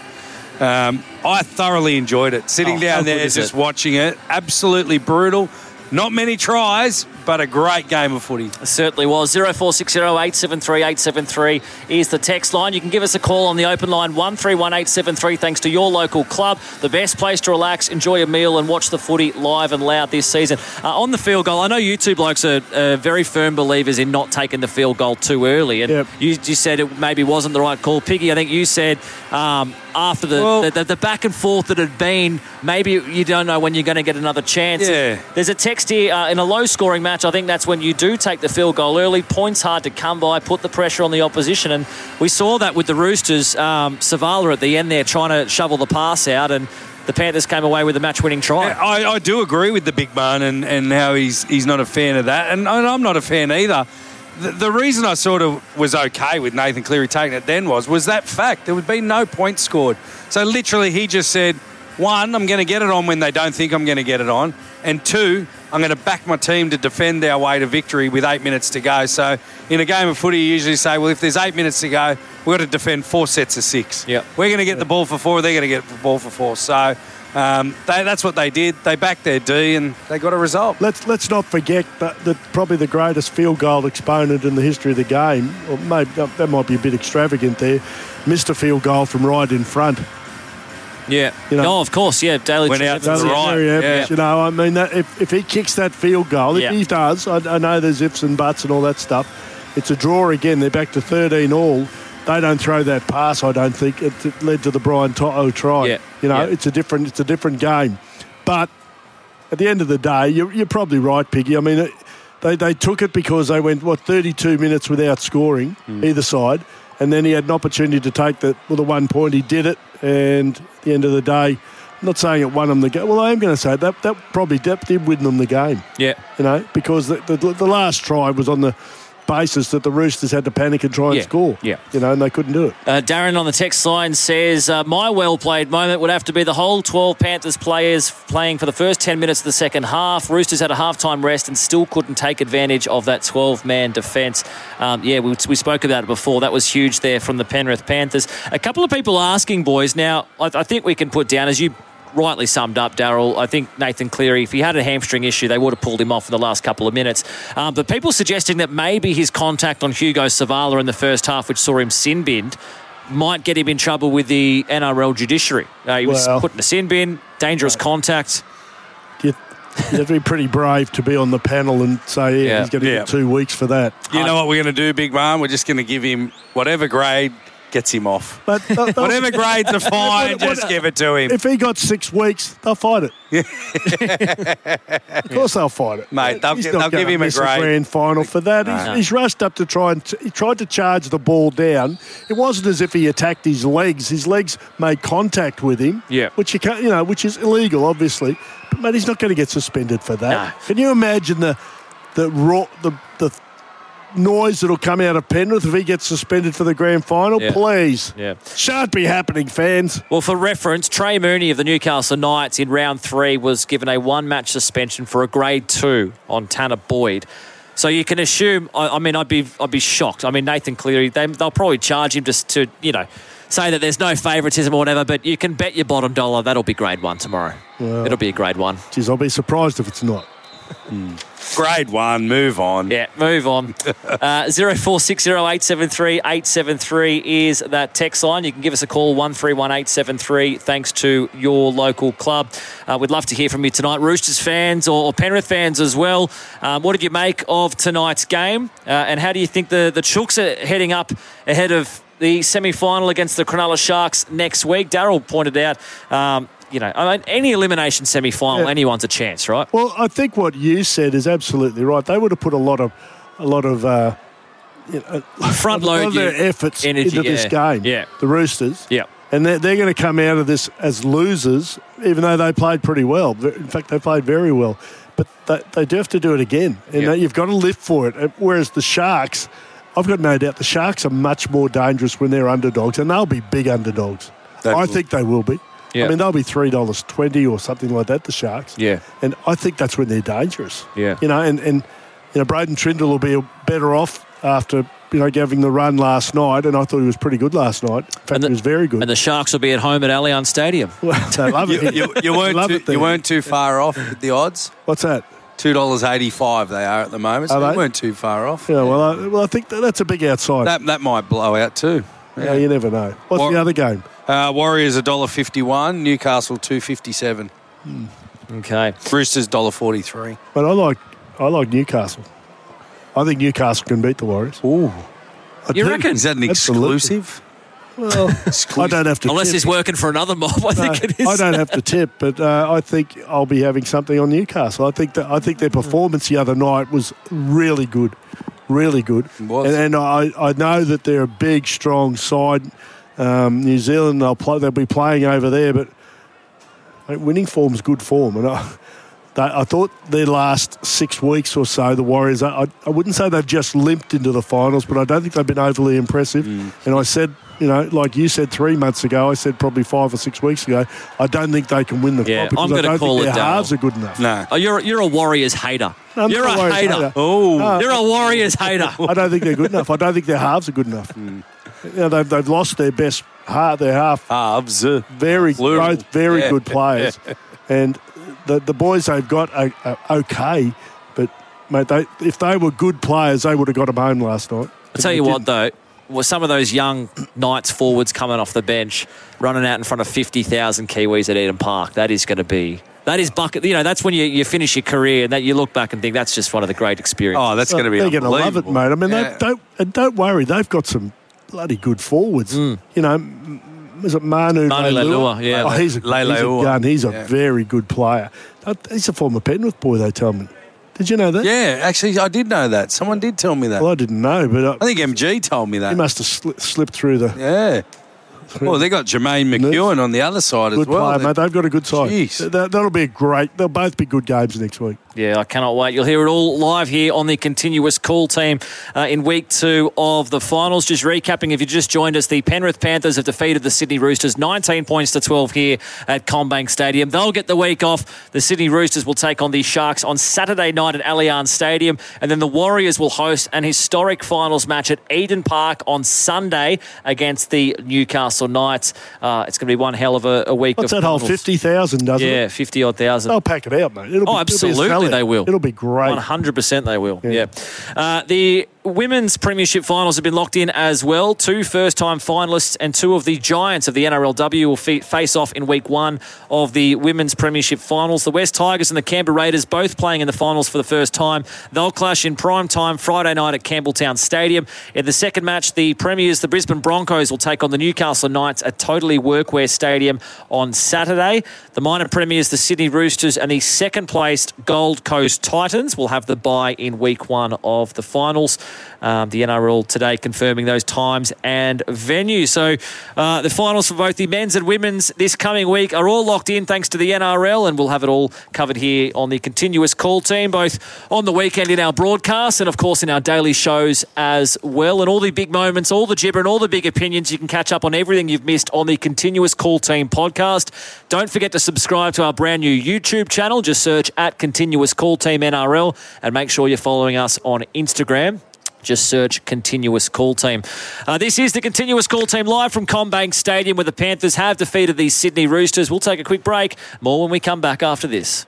um, I thoroughly enjoyed it. Sitting oh, down there just it? watching it, absolutely brutal. Not many tries, but a great game of footy. It certainly was. oh four six oh, eight seven three, eight seven three is the text line. You can give us a call on the open line one three one eight seven three thanks to your local club. The best place to relax, enjoy a meal and watch the footy live and loud this season. Uh, on the field goal, I know you two blokes are uh, very firm believers in not taking the field goal too early. And yep. you, you said it maybe wasn't the right call. Piggy, I think you said um, after the, well, the, the, the back and forth that had been, maybe you don't know when you're going to get another chance. Yeah. There's a text text here, uh, in a low-scoring match, I think that's when you do take the field goal early. Points hard to come by, put the pressure on the opposition. And we saw that with the Roosters. Um, Savala at the end there trying to shovel the pass out, and the Panthers came away with a match-winning try. Yeah, I, I do agree with the big man and, and how he's he's not a fan of that. And, and I'm not a fan either. The, the reason I sort of was okay with Nathan Cleary taking it then was, was that fact. There would be no points scored. So literally he just said, one, I'm going to get it on when they don't think I'm going to get it on. And two, I'm going to back my team to defend our way to victory with eight minutes to go. So in a game of footy, you usually say, well, if there's eight minutes to go, we've got to defend four sets of six. Yep. We're going to get the ball for four, they're going to get the ball for four. So um, they, that's what they did. They backed their D and they got a result. Let's let's not forget that, that probably the greatest field goal exponent in the history of the game, or maybe that might be a bit extravagant there, missed a field goal from right in front. Yeah. You know, oh, of course, yeah. Daly went out to the right. Yeah. You know, I mean, that if, if he kicks that field goal, if Yeah. he does, I, I know there's ifs and buts and all that stuff. It's a draw again. They're back to thirteen all. They don't throw that pass, I don't think. It, it led to the Brian Toto try. Yeah. You know, Yeah. it's a different it's a different game. But at the end of the day, you're, you're probably right, Piggy. I mean, it, they, they took it because they went, what, thirty-two minutes without scoring, Mm. either side. And then he had an opportunity to take the, well, the one point. He did it. And at the end of the day, I'm not saying it won them the game. Well, I am going to say that that probably did win them the game. Yeah. You know, because the, the, the last try was on the basis that the Roosters had to panic and try and Yeah. score. Yeah. You know, and they couldn't do it. Uh, Darren on the text line says, uh, my well-played moment would have to be the whole twelve Panthers players playing for the first ten minutes of the second half. Roosters had a half-time rest and still couldn't take advantage of that twelve-man defence. Um, yeah, we, we spoke about it before. That was huge there from the Penrith Panthers. A couple of people asking, boys, now I, I think we can put down, as you rightly summed up, Darryl, I think Nathan Cleary, if he had a hamstring issue, they would have pulled him off in the last couple of minutes. Um, but people suggesting that maybe his contact on Hugo Savala in the first half, which saw him sin binned, might get him in trouble with the N R L judiciary. Uh, he was Well- put in a sin bin, dangerous contact. You, you have to be pretty brave to be on the panel and say, yeah, Yeah. he's going to Yeah. get two weeks for that. You know what we're going to do, big man? We're just going to give him whatever grade gets him off. But uh, Whatever grade's are fine, What- what- just give it to him. If he got six weeks, they'll fight it. Of course they'll fight it. Mate, they'll He's gi- not they'll give gonna him a miss grade. grand final for that. No. He's, No. he's rushed up to try and... T- he tried to charge the ball down. It wasn't as if he attacked his legs. His legs made contact with him. Yeah. Which you can't, you know, which is illegal, obviously. But, mate, he's not going to get suspended for that. No. Can you imagine the the raw, the the noise that'll come out of Penrith if he gets suspended for the grand final? Yeah. Please. Yeah. Shan't be happening, fans. Well, for reference, Trey Mooney of the Newcastle Knights in round three was given a one-match suspension for a grade two on Tanner Boyd. So you can assume. I, I mean, I'd be I'd be shocked. I mean, Nathan Cleary, they, they'll probably charge him just to you know say that there's no favouritism or whatever. But you can bet your bottom dollar that'll be grade one tomorrow. Well, It'll be a grade one. Geez, I'll be surprised if it's not. Grade one, move on. Yeah, move on. uh, zero four six zero eight seven three eight seven three is that text line. You can give us a call, one three one eight seven three, thanks to your local club. Uh, we'd love to hear from you tonight. Roosters fans or, or Penrith fans as well. Um, what did you make of tonight's game? Uh, and how do you think the, the Chooks are heading up ahead of the semi-final against the Cronulla Sharks next week? Darryl pointed out... Um, You know, I mean, any elimination semi-final, Yeah. anyone's a chance, right? Well, I think what you said is absolutely right. They would have put a lot of, a lot of, uh, you know, Front a lot load of their your efforts energy, into this yeah. game. Yeah. The Roosters. Yeah. And they're, they're going to come out of this as losers, even though they played pretty well. In fact, they played very well. But they, they do have to do it again. And Yeah. you've got to live for it. Whereas the Sharks, I've got no doubt the Sharks are much more dangerous when they're underdogs, and they'll be big underdogs. They I will. think they will be. Yeah. I mean, they'll be three dollars twenty or something like that, the Sharks. Yeah. And I think that's when they're dangerous. Yeah. You know, and, and you know, Braden Trindle will be better off after, you know, giving the run last night, and I thought he was pretty good last night. In fact, And the- he was very good. And the Sharks will be at home at Allianz Stadium. Well, they love You, it. you, you, weren't Love too, it there. you weren't too far off with the odds. What's that? two dollars eighty-five they are at the moment, so Are they they? weren't too far off. Yeah, well, I, well, I think that, that's a big outside. That that might blow out too. yeah, you never know. What's War- the other game? Uh, Warriors one dollar fifty-one, Newcastle two fifty-seven. Okay. Roosters one dollar forty-three. But I like I like Newcastle. I think Newcastle can beat the Warriors. Ooh. I You do. reckon? Is that an Absolutely. exclusive? Well, I don't have to Unless tip. he's working for another mob, I No, think it is. I don't have to tip, but uh, I think I'll be having something on Newcastle. I think that I think their performance the other night was really good, really good. And, and I, I know that they're a big, strong side. Um, New Zealand, they'll play, they'll be playing over there, but I mean, winning form's good form, and I. They, I thought their last six weeks or so, the Warriors, I, I wouldn't say they've just limped into the finals, but I don't think they've been overly impressive. Mm. And I said, you know, like you said three months ago, I said probably five or six weeks ago, I don't think they can win the Yeah, comp because I'm I gonna don't call think it their down. halves are good enough. No. Oh, you're you're a Warriors hater. I'm you're not a a Warriors hater. hater. Oh, No. you're a Warriors hater. I don't think they're good enough. I don't think their halves are good enough. Mm. You know, they've, they've lost their best half, their half. Halves. Very, Plural. both very Yeah. good players. And the the boys they've got are, are okay, but, mate, they, if they were good players, they would have got them home last night. I'll tell you what, though, well, some of those young Knights forwards coming off the bench, running out in front of fifty thousand Kiwis at Eden Park, that is going to be... That is bucket. You know, that's when you, you finish your career and that you look back and think that's just one of the great experiences. Oh, that's going to be They're going to love it, mate. I mean, Yeah. they, don't and don't worry, they've got some bloody good forwards. Mm. You know, m- is it Manu, Manu Leilua? Leilua, yeah. Oh, he's a, he's a Leilua. gun. He's a Yeah. very good player. Uh, He's a former Penrith boy, they tell me. Did you know that? Yeah, actually, I did know that. Someone did tell me that. Well, I didn't know, but uh, I think M G told me he that. must have sli- slipped through the... Yeah. Well, they got Jermaine McEwen on the other side Good as well. player, mate. They've got a good side. Jeez. That, that'll be a great... They'll both be good games next week. Yeah, I cannot wait. You'll hear it all live here on the continuous call team uh, in week two of the finals. Just recapping, if you just joined us, the Penrith Panthers have defeated the Sydney Roosters nineteen points to twelve here at CommBank Stadium. They'll get the week off. The Sydney Roosters will take on the Sharks on Saturday night at Allianz Stadium, and then the Warriors will host an historic finals match at Eden Park on Sunday against the Newcastle Knights. Uh, it's going to be one hell of a, a week. What's of that whole finals. fifty thousand, doesn't it? Yeah, fifty odd thousand. They'll pack it out, mate. It'll Oh, be, absolutely it'll be a they will. It'll be great. one hundred percent they will, yeah. Uh, the women's premiership finals have been locked in as well. Two first-time finalists and two of the giants of the N R L W will fe- face off in week one of the women's premiership finals. The West Tigers and the Canberra Raiders both playing in the finals for the first time. They'll clash in prime time Friday night at Campbelltown Stadium. In the second match, the premiers, the Brisbane Broncos, will take on the Newcastle Knights at Totally Workwear Stadium on Saturday. The minor premiers, the Sydney Roosters and the second-placed Gold Coast Titans will have the bye in week one of the finals. Um, the N R L today confirming those times and venues. So uh, the finals for both the men's and women's this coming week are all locked in thanks to the N R L, and we'll have it all covered here on the continuous call team, both on the weekend in our broadcast and, of course, in our daily shows as well. And all the big moments, all the gibber and all the big opinions, you can catch up on everything you've missed on the Continuous Call Team podcast. Don't forget to subscribe to our brand new YouTube channel. Just search at Continuous Call Team N R L and make sure you're following us on Instagram. Just search Continuous Call Team. Uh, this is the Continuous Call Team live from CommBank Stadium, where the Panthers have defeated the Sydney Roosters. We'll take a quick break. More when we come back after this.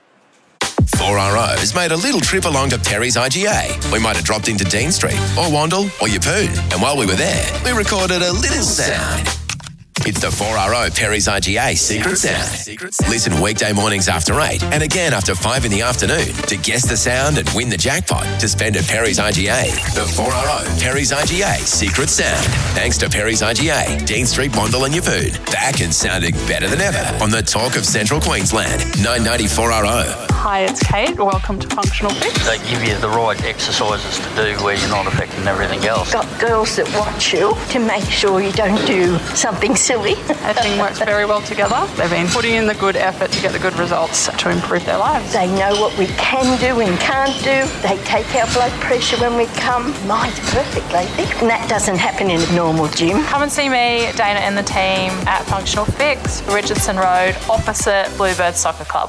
four R O has made a little trip along to Perry's I G A. We might have dropped into Dean Street or Wandle or Yeppoon. And while we were there, we recorded a little sound. It's the four R O Perry's I G A Secret Sound. Listen weekday mornings after eight and again after five in the afternoon to guess the sound and win the jackpot to spend at Perry's I G A. The four R O Perry's I G A Secret Sound. Thanks to Perry's I G A, Dean Street, Wandle and Yeppoon. Back and sounding better than ever on the Talk of Central Queensland. nine ninety-four R O. Hi, it's Kate. Welcome to Functional Fix. They give you the right exercises to do where you're not affecting everything else. Got girls that watch you to make sure you don't do something silly. Everything works very well together. They've been putting in the good effort to get the good results to improve their lives. They know what we can do and can't do. They take our blood pressure when we come. Mine's perfect lately. And that doesn't happen in a normal gym. Come and see me, Dana and the team at Functional Fix, Richardson Road, opposite Bluebird Soccer Club.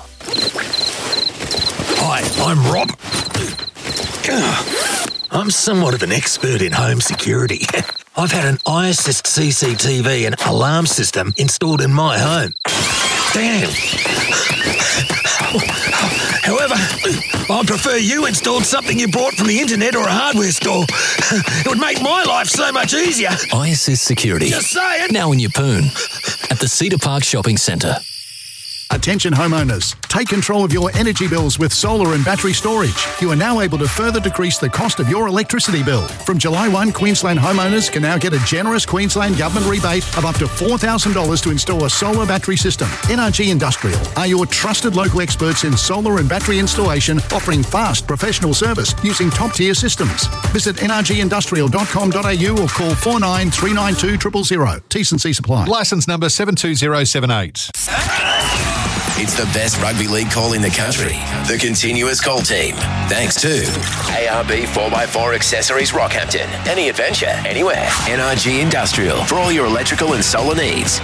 Hi, I'm Rob. I'm somewhat of an expert in home security. I've had an iAssist C C T V and alarm system installed in my home. Damn. However, I prefer you installed something you bought from the internet or a hardware store. It would make my life so much easier. iAssist Security. Just saying. Now in Yeppoon at the Cedar Park Shopping Centre. Attention homeowners, take control of your energy bills with solar and battery storage. You are now able to further decrease the cost of your electricity bill. From July first, Queensland homeowners can now get a generous Queensland government rebate of up to four thousand dollars to install a solar battery system. N R G Industrial are your trusted local experts in solar and battery installation, offering fast professional service using top-tier systems. Visit n r g industrial dot com dot a u or call four nine three nine two zero zero zero. T's and C's apply. Licence number seven two zero seven eight. It's the best rugby league call in the country. The Continuous Call Team. Thanks to A R B four by four Accessories Rockhampton. Any adventure, anywhere. N R G Industrial for all your electrical and solar needs.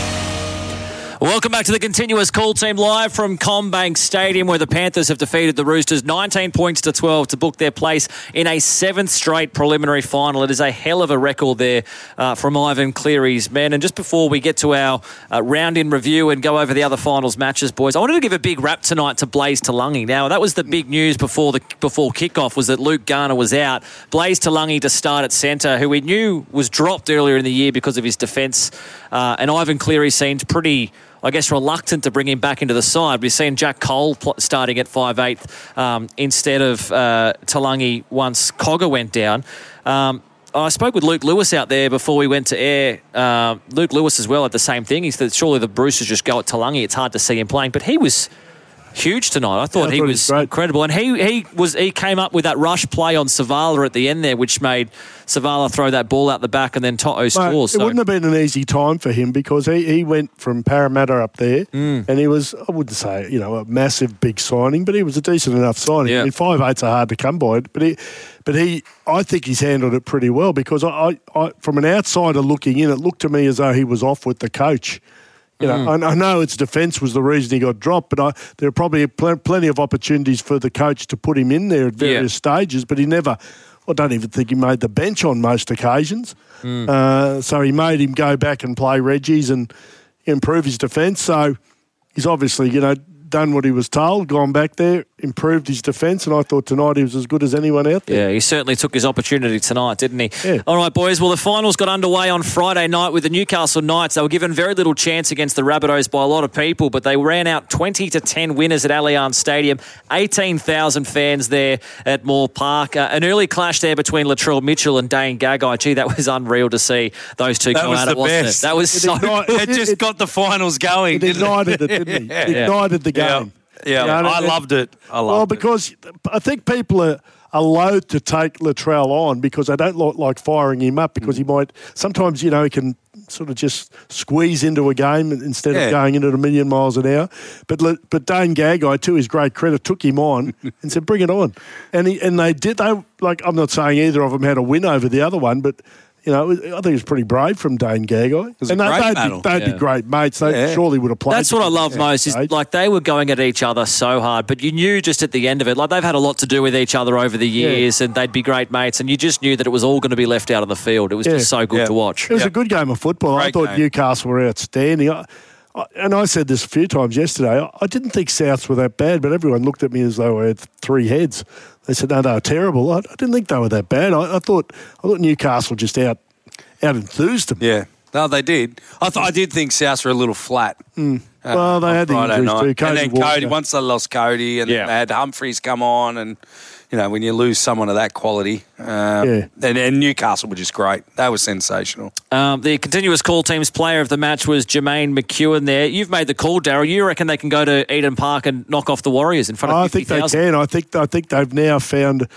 Welcome back to the Continuous Call Team live from CommBank Stadium, where the Panthers have defeated the Roosters nineteen points to twelve to book their place in a seventh straight preliminary final. It is a hell of a record there uh, from Ivan Cleary's men. And just before we get to our uh, round in review and go over the other finals matches, boys, I wanted to give a big rap tonight to Blaze Talangi. Now, that was the big news before the before kickoff, was that Luke Garner was out. Blaze Talangi to start at centre, who we knew was dropped earlier in the year because of his defence. Uh, and Ivan Cleary seemed pretty, I guess, reluctant to bring him back into the side. We've seen Jack Cole pl- starting at five eight um, instead of uh, Talangi once Cogger went down. Um, I spoke with Luke Lewis out there before we went to air. Uh, Luke Lewis as well had the same thing. He said surely the Roosters just go at Talangi. It's hard to see him playing. But he was huge tonight. I thought, yeah, I he thought was incredible. And he he was he came up with that rush play on Savala at the end there, which made Savala throw that ball out the back, and then Toto scores. It so. wouldn't have been an easy time for him because he, he went from Parramatta up there mm. and he was, I wouldn't say, you know, a massive big signing, but he was a decent enough signing. Yeah. I mean, five eights are hard to come by, but he, but he, I think he's handled it pretty well because I, I, I, from an outsider looking in, it looked to me as though he was off with the coach. You know, mm. I, I know its defence was the reason he got dropped, but I, there are probably pl- plenty of opportunities for the coach to put him in there at various yeah. stages, but he never, I don't even think he made the bench on most occasions. Mm. Uh, so he made him go back and play Reggie's and improve his defence. So he's obviously, you know, done what he was told, gone back there, improved his defence, and I thought tonight he was as good as anyone out there. Yeah, he certainly took his opportunity tonight, didn't he? Yeah. All right, boys. Well, the finals got underway on Friday night with the Newcastle Knights. They were given very little chance against the Rabbitohs by a lot of people, but they ran out twenty to ten winners at Allianz Stadium. eighteen thousand fans there at Moore Park. Uh, an early clash there between Latrell Mitchell and Dane Gagai. Gee, that was unreal to see those two that come was at the it, wasn't best. it? That was it so ignited, good. It just it, got the finals going. It ignited it, didn't it? It ignited the game. Yeah. Yeah, You know, I and- loved it. I loved well, it. because I think people are, are loath to take Latrell on because they don't like, like firing him up because he might, sometimes, you know, he can sort of just squeeze into a game instead Yeah. of going into it a million miles an hour. But Le- but Dane Gagai, to his great credit, took him on and said, bring it on. And he, and they did, they like, I'm not saying either of them had a win over the other one, but you know, I think it was pretty brave from Dane Gagai. was a And they, great they'd, battle. be, they'd Yeah. be great mates. They Yeah. surely would have played. That's what I love Yeah. most is like they were going at each other so hard, but you knew just at the end of it, like they've had a lot to do with each other over the years and they'd be great mates and you just knew that it was all going to be left out on the field. It was Yeah. just so good Yeah. to watch. It was a good game of football. I Great thought game. Newcastle were outstanding. I, I, and I said this a few times yesterday. I, I didn't think Souths were that bad, but everyone looked at me as though I had three heads. They said, no, they were terrible. I, I didn't think they were that bad. I, I thought I thought Newcastle just out out enthused them. Yeah. No, they did. I th- I did think South were a little flat. Mm. uh, Well, they on had the Friday injuries night. too. And Cody then Walker. Cody, once they lost Cody and Yeah. they had Humphreys come on and, you know, when you lose someone of that quality. Um, Yeah. and, and Newcastle were just great. They were sensational. Um, the Continuous Call Team's player of the match was Jermaine McEwen there. You've made the call, Darryl. You reckon they can go to Eden Park and knock off the Warriors in front of I fifty think they thousand? can. I think I think they've now found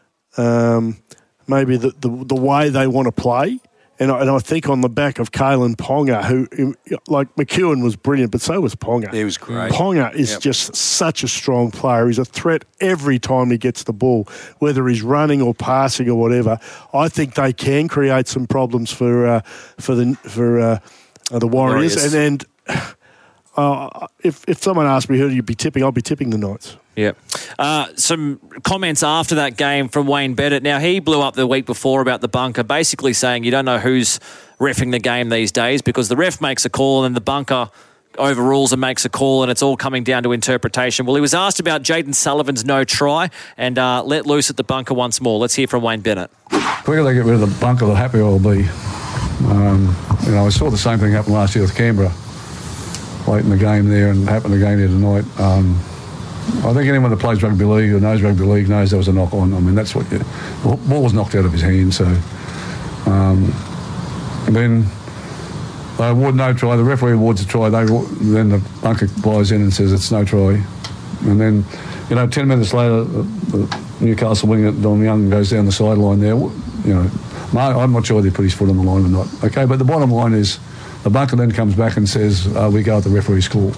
um, maybe the, the the way they want to play. And I, and I think on the back of Kalen Ponga, who, like, McEwen was brilliant, but so was Ponga. He was great. Ponga is Yep. just such a strong player. He's a threat every time he gets the ball, whether he's running or passing or whatever. I think they can create some problems for uh, for the for uh, the Warriors. Warriors. And, and uh, if if someone asked me who you'd be tipping, I'll be tipping the Knights. Yeah. Uh, some comments after that game from Wayne Bennett. Now, he blew up the week before about the bunker, basically saying you don't know who's reffing the game these days because the ref makes a call and the bunker overrules and makes a call and it's all coming down to interpretation. Well, he was asked about Jaden Sullivan's no try and uh, let loose at the bunker once more. Let's hear from Wayne Bennett. The quicker they get rid of the bunker, the happier I'll be. Um, you know, I saw the same thing happen last year with Canberra. late in the game there, and happened again here tonight. Um, I think anyone that plays rugby league or knows rugby league knows there was a knock on. I mean, that's what you... The ball was knocked out of his hand, so... Um, and then they award no try. The referee awards a try. They Then the bunker flies in and says it's no try. And then, you know, ten minutes later, the, the Newcastle winger, Don Young, goes down the sideline there. You know, I'm not sure whether he put his foot on the line or not. Okay, but the bottom line is the bunker then comes back and says, uh, we go at the referee's call.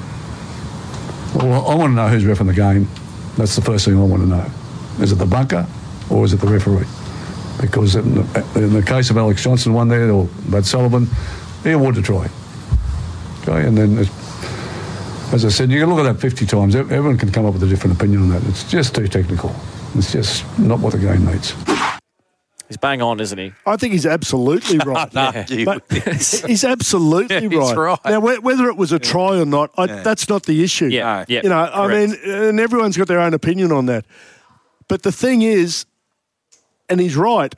Well, I want to know who's reffing the game. That's the first thing I want to know. Is it the bunker or is it the referee? Because in the, in the case of Alex Johnson, one there, or Brad Sullivan, he awarded a try. Okay, and then, as I said, you can look at that fifty times. Everyone can come up with a different opinion on that. It's just too technical. It's just not what the game needs. He's bang on, isn't he? I think he's absolutely right. no, yeah. But he's absolutely yeah, right. right. Now, whether it was a try or not, I, yeah. that's not the issue. Yeah, yeah. You know, I mean, and everyone's got their own opinion on that. But the thing is, and he's right,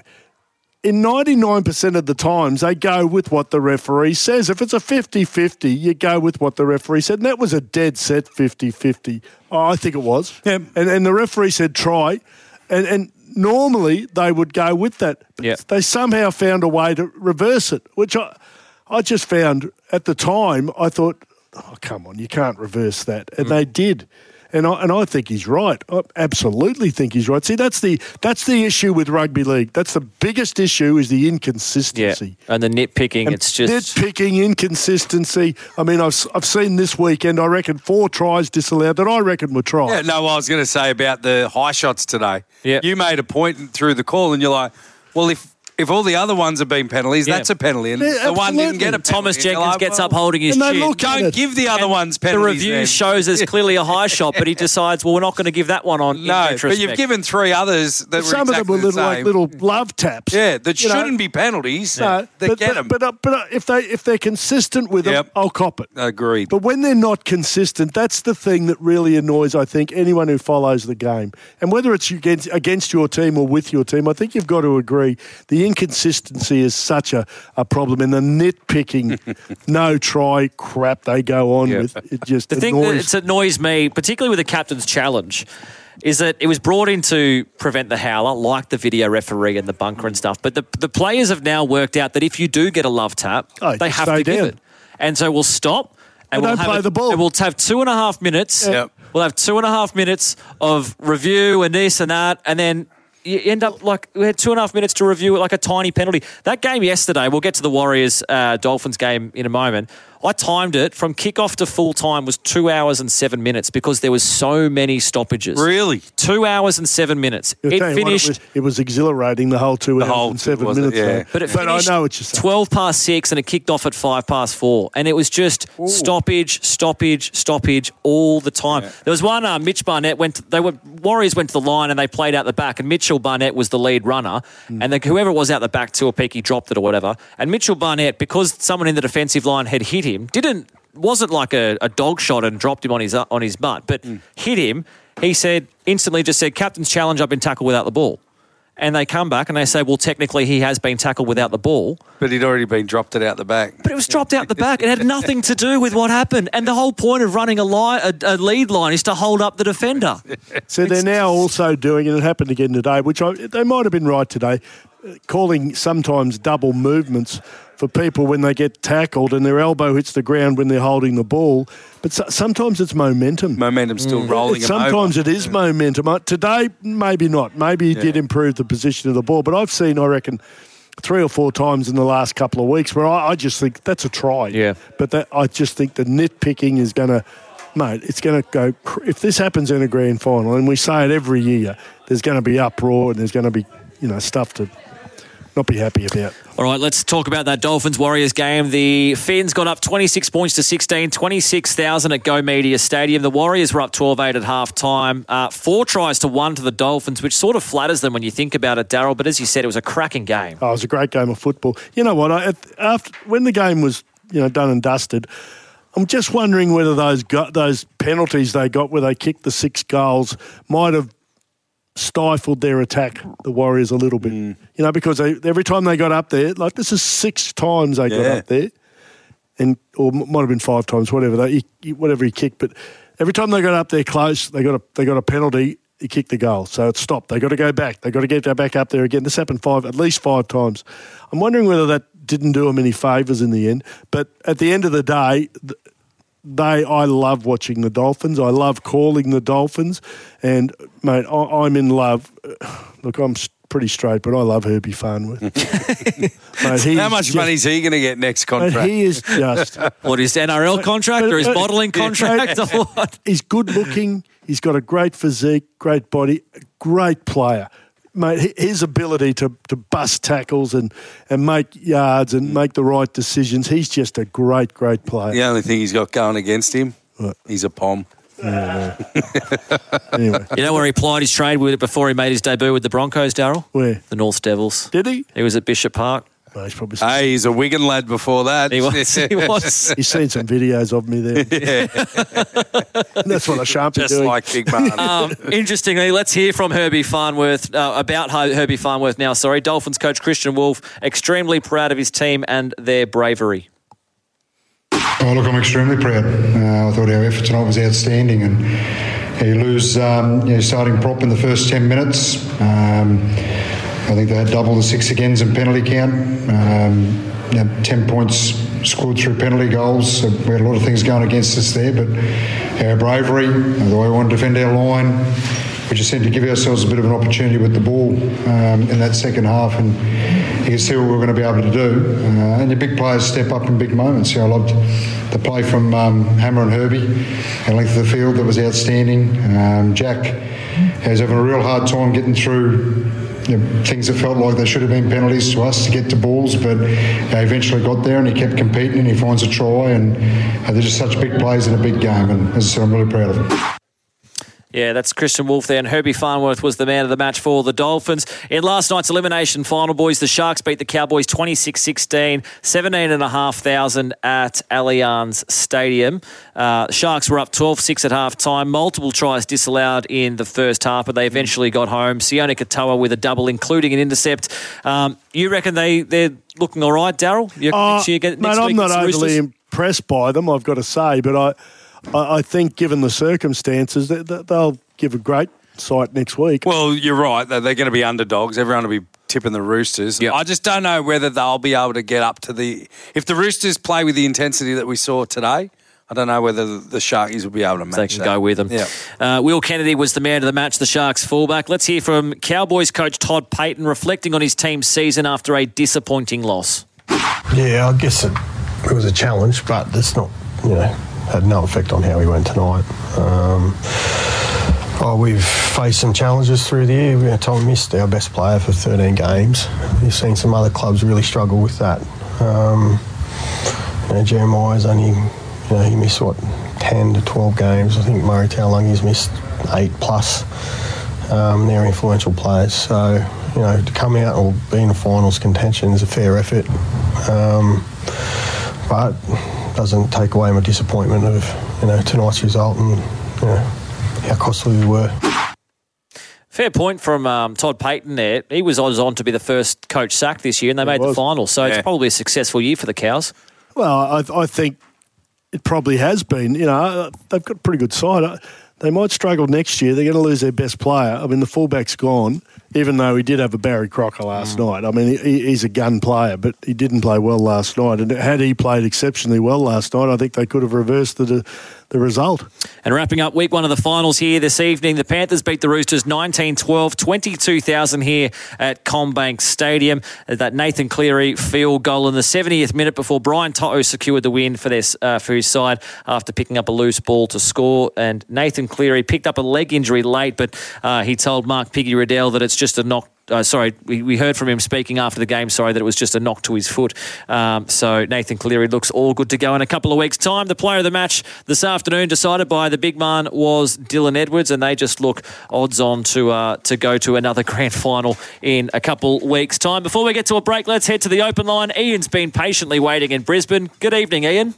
in ninety-nine percent of the times, they go with what the referee says. If it's a fifty-fifty, you go with what the referee said. And that was a dead set fifty-fifty. Oh, I think it was. Yeah. And, and the referee said try. And, and normally they would go with that. But yeah. they somehow found a way to reverse it, which I, I just found at the time, I thought, oh, come on, you can't reverse that. And mm. they did. And I, and I think he's right. I absolutely think he's right. See, that's the that's the issue with rugby league. That's the biggest issue is the inconsistency. Yeah. And the nitpicking, and it's just... Nitpicking, inconsistency. I mean, I've, I've seen this weekend, I reckon, four tries disallowed that I reckon were tries. Yeah, no, I was going to say about the high shots today. Yeah. You made a point through the call and you're like, well, if... If all the other ones have been penalties, yeah. that's a penalty. And yeah, the one didn't get a penalty. Thomas Jenkins like, gets well, up holding his chin. Look, don't give the other and ones penalties. The review then. shows there's clearly a high shot, but he decides, well, we're not going to give that one on. No, but you've given three others that were Some exactly of them were the little, same. like little love taps. Yeah, that you shouldn't know. be penalties. No, they but, get but, them. But, but, but if, they, if they're consistent with them, yep. I'll cop it. Agreed. But when they're not consistent, that's the thing that really annoys, I think, anyone who follows the game. And whether it's against, against your team or with your team, I think you've got to agree the inconsistency is such a, a problem. And the nitpicking, no try crap they go on yep. with, it just the annoys. thing that annoys me, particularly with the captain's challenge, is that it was brought in to prevent the howler, like the video referee and the bunker and stuff. But the the players have now worked out that if you do get a love tap, oh, they have to down. give it. And so we'll stop. And they we'll don't have play a, the ball. And we'll have two and a half minutes. Yep. We'll have two and a half minutes of review and this and that, and then you end up like we had two and a half minutes to review it, like a tiny penalty. That game yesterday, we'll get to the Warriors uh, Dolphins game in a moment. I timed it from kickoff to full time was two hours and seven minutes because there was so many stoppages. Really? Two hours and seven minutes. It finished. What, it, was, it was exhilarating the whole two the hours whole and seven was minutes. It, yeah. But, it but I know what you're saying. twelve past six and it kicked off at five past four. And it was just Ooh. stoppage, stoppage, stoppage all the time. Yeah. There was one, uh, Mitch Barnett went, to, they were, Warriors went to the line and they played out the back and Mitchell Barnett was the lead runner. Mm. And the, whoever it was out the back, Tuapiki dropped it or whatever. And Mitchell Barnett, because someone in the defensive line had hit him, didn't, wasn't like a, a dog shot and dropped him on his on his butt, but mm. hit him. He said, instantly just said, captain's challenge, I've been tackled without the ball. And they come back and they say, well, technically he has been tackled without the ball. But he'd already been dropped it out the back. But it was dropped out the back. It had nothing to do with what happened. And the whole point of running a, line, a, a lead line is to hold up the defender. So they're now also doing, and it happened again today, which I, they might have been right today, calling sometimes double movements for people when they get tackled and their elbow hits the ground when they're holding the ball. But so, sometimes it's momentum. Momentum's still mm. rolling it, Sometimes over. it is yeah. momentum. Uh, today, maybe not. Maybe he yeah. did improve the position of the ball. But I've seen, I reckon, three or four times in the last couple of weeks where I, I just think that's a try. Yeah. But that, I just think the nitpicking is going to, mate, it's going to go, if this happens in a grand final, and we say it every year, there's going to be uproar and there's going to be, you know, stuff to not be happy about. All right, let's talk about that Dolphins-Warriors game. The Finns got up twenty-six points to sixteen, twenty-six thousand at Go Media Stadium. The Warriors were up twelve eight at half-time. Uh, four tries to one to the Dolphins, which sort of flatters them when you think about it, Daryl. But as you said, it was a cracking game. Oh, it was a great game of football. You know what? I, after when the game was, you know, done and dusted, I'm just wondering whether those got, those penalties they got where they kicked the six goals might have stifled their attack, the Warriors, a little bit. Mm. You know, because they, every time they got up there, like this is six times they yeah. got up there, and or m- might have been five times, whatever they, he, he, whatever he kicked. But every time they got up there close, they got a they got a penalty. He kicked the goal, so it stopped. They got to go back. They got to get back up there again. This happened five, at least five times. I'm wondering whether that didn't do him any favours in the end. But at the end of the day, they I love watching the Dolphins. I love calling the Dolphins, and mate, I, I'm in love. Look, I'm pretty straight, but I love Herbie Farnworth. Mate, how much just, money is he going to get next contract? Mate, he is just what his N R L contract or his bottling contract or what? He's good looking. He's got a great physique, great body, great player. Mate, his ability to, to bust tackles and, and make yards and make the right decisions, he's just a great, great player. The only thing he's got going against him, what? He's a pom. Yeah, anyway. You know where he plied his trade with it before he made his debut with the Broncos, Daryl? Where? The North Devils. Did he? He was at Bishop Park. Well, he's probably hey, he's a Wigan lad before that. He was. He was. He's seen some videos of me there. Yeah. That's what I shan't be Just doing. like Big Man. um, interestingly, let's hear from Herbie Farnworth, uh, about Herbie Farnworth now, sorry. Dolphins coach Christian Wolf, extremely proud of his team and their bravery. Oh, look, I'm extremely proud. Uh, I thought our effort tonight was outstanding, and you lose um, your starting prop in the first ten minutes. Um, I think they had double the six agains in penalty count. Um, you know, ten points scored through penalty goals. So we had a lot of things going against us there, but our bravery, the way we want to defend our line, we just seemed to give ourselves a bit of an opportunity with the ball um, in that second half, and you can see what we're going to be able to do. Uh, and your big players step up in big moments. You know, I loved the play from um, Hammer and Herbie, the length of the field that was outstanding. Um, Jack is having a real hard time getting through you know, things that felt like they should have been penalties to us to get to balls, but uh, eventually got there and he kept competing and he finds a try, and uh, they're just such big plays in a big game, and as I said, I'm really proud of them. Yeah, that's Christian Wolf there, and Herbie Farnworth was the man of the match for the Dolphins. In last night's elimination final, boys, the Sharks beat the Cowboys twenty-six sixteen, seventeen thousand five hundred at Allianz Stadium. Uh, Sharks were up twelve six at half-time, multiple tries disallowed in the first half, but they eventually got home. Sione Katoa with a double, including an intercept. Um, you reckon they, they're looking all right, Daryl? You Uh, next year, next mate, week I'm not it's the overly Roosters? impressed by them, I've got to say, but I, I, I think given the circumstances, that that they'll give a great sight next week. Well, you're right. They're going to be underdogs. Everyone will be tipping the Roosters. Yep. I just don't know whether they'll be able to get up to the... If the Roosters play with the intensity that we saw today, I don't know whether the Sharkies will be able to match They can that. go with them. Yeah. Uh, Will Kennedy was the man of the match, the Sharks fullback. Let's hear from Cowboys coach Todd Payten reflecting on his team's season after a disappointing loss. Yeah, I guess it, it was a challenge, but it's not, you know, had no effect on how we went tonight. Um, oh, we've faced some challenges through the year. You know, Tom missed our best player for thirteen games. You've seen some other clubs really struggle with that. Um, you know, Jeremiah's only, you know, he missed, what, ten to twelve games. I think Murray Taulungi's missed eight plus. Um, they're influential players. So, you know, to come out or be in a finals contention is a fair effort. Um, but doesn't take away my disappointment of, you know, tonight's result and, you know, how costly we were. Fair point from um, Todd Payten there. He was odds on to be the first coach sacked this year, and they made the final. So Yeah. it's probably a successful year for the Cows. Well, I, I think it probably has been. You know, they've got a pretty good side. They might struggle next year. They're going to lose their best player. I mean, the fullback's gone, even though he did have a Barry Crocker last mm. night. I mean, he, he's a gun player, but he didn't play well last night. And had he played exceptionally well last night, I think they could have reversed the the result. And wrapping up week one of the finals here this evening, the Panthers beat the Roosters nineteen twelve, twenty-two thousand here at CommBank Stadium. That Nathan Cleary field goal in the seventieth minute before Brian To'o secured the win for, this, uh, for his side after picking up a loose ball to score. And Nathan Cleary picked up a leg injury late, but uh, he told Mark Piggy Riddell that it's just a knock. Uh, sorry, we, we heard from him speaking after the game, sorry, that it was just a knock to his foot. Um, so Nathan Cleary looks all good to go in a couple of weeks' time. The player of the match this afternoon, decided by the big man, was Dylan Edwards, and they just look odds on to uh, to go to another grand final in a couple weeks' time. Before we get to a break, let's head to the open line. Ian's been patiently waiting in Brisbane. Good evening, Ian.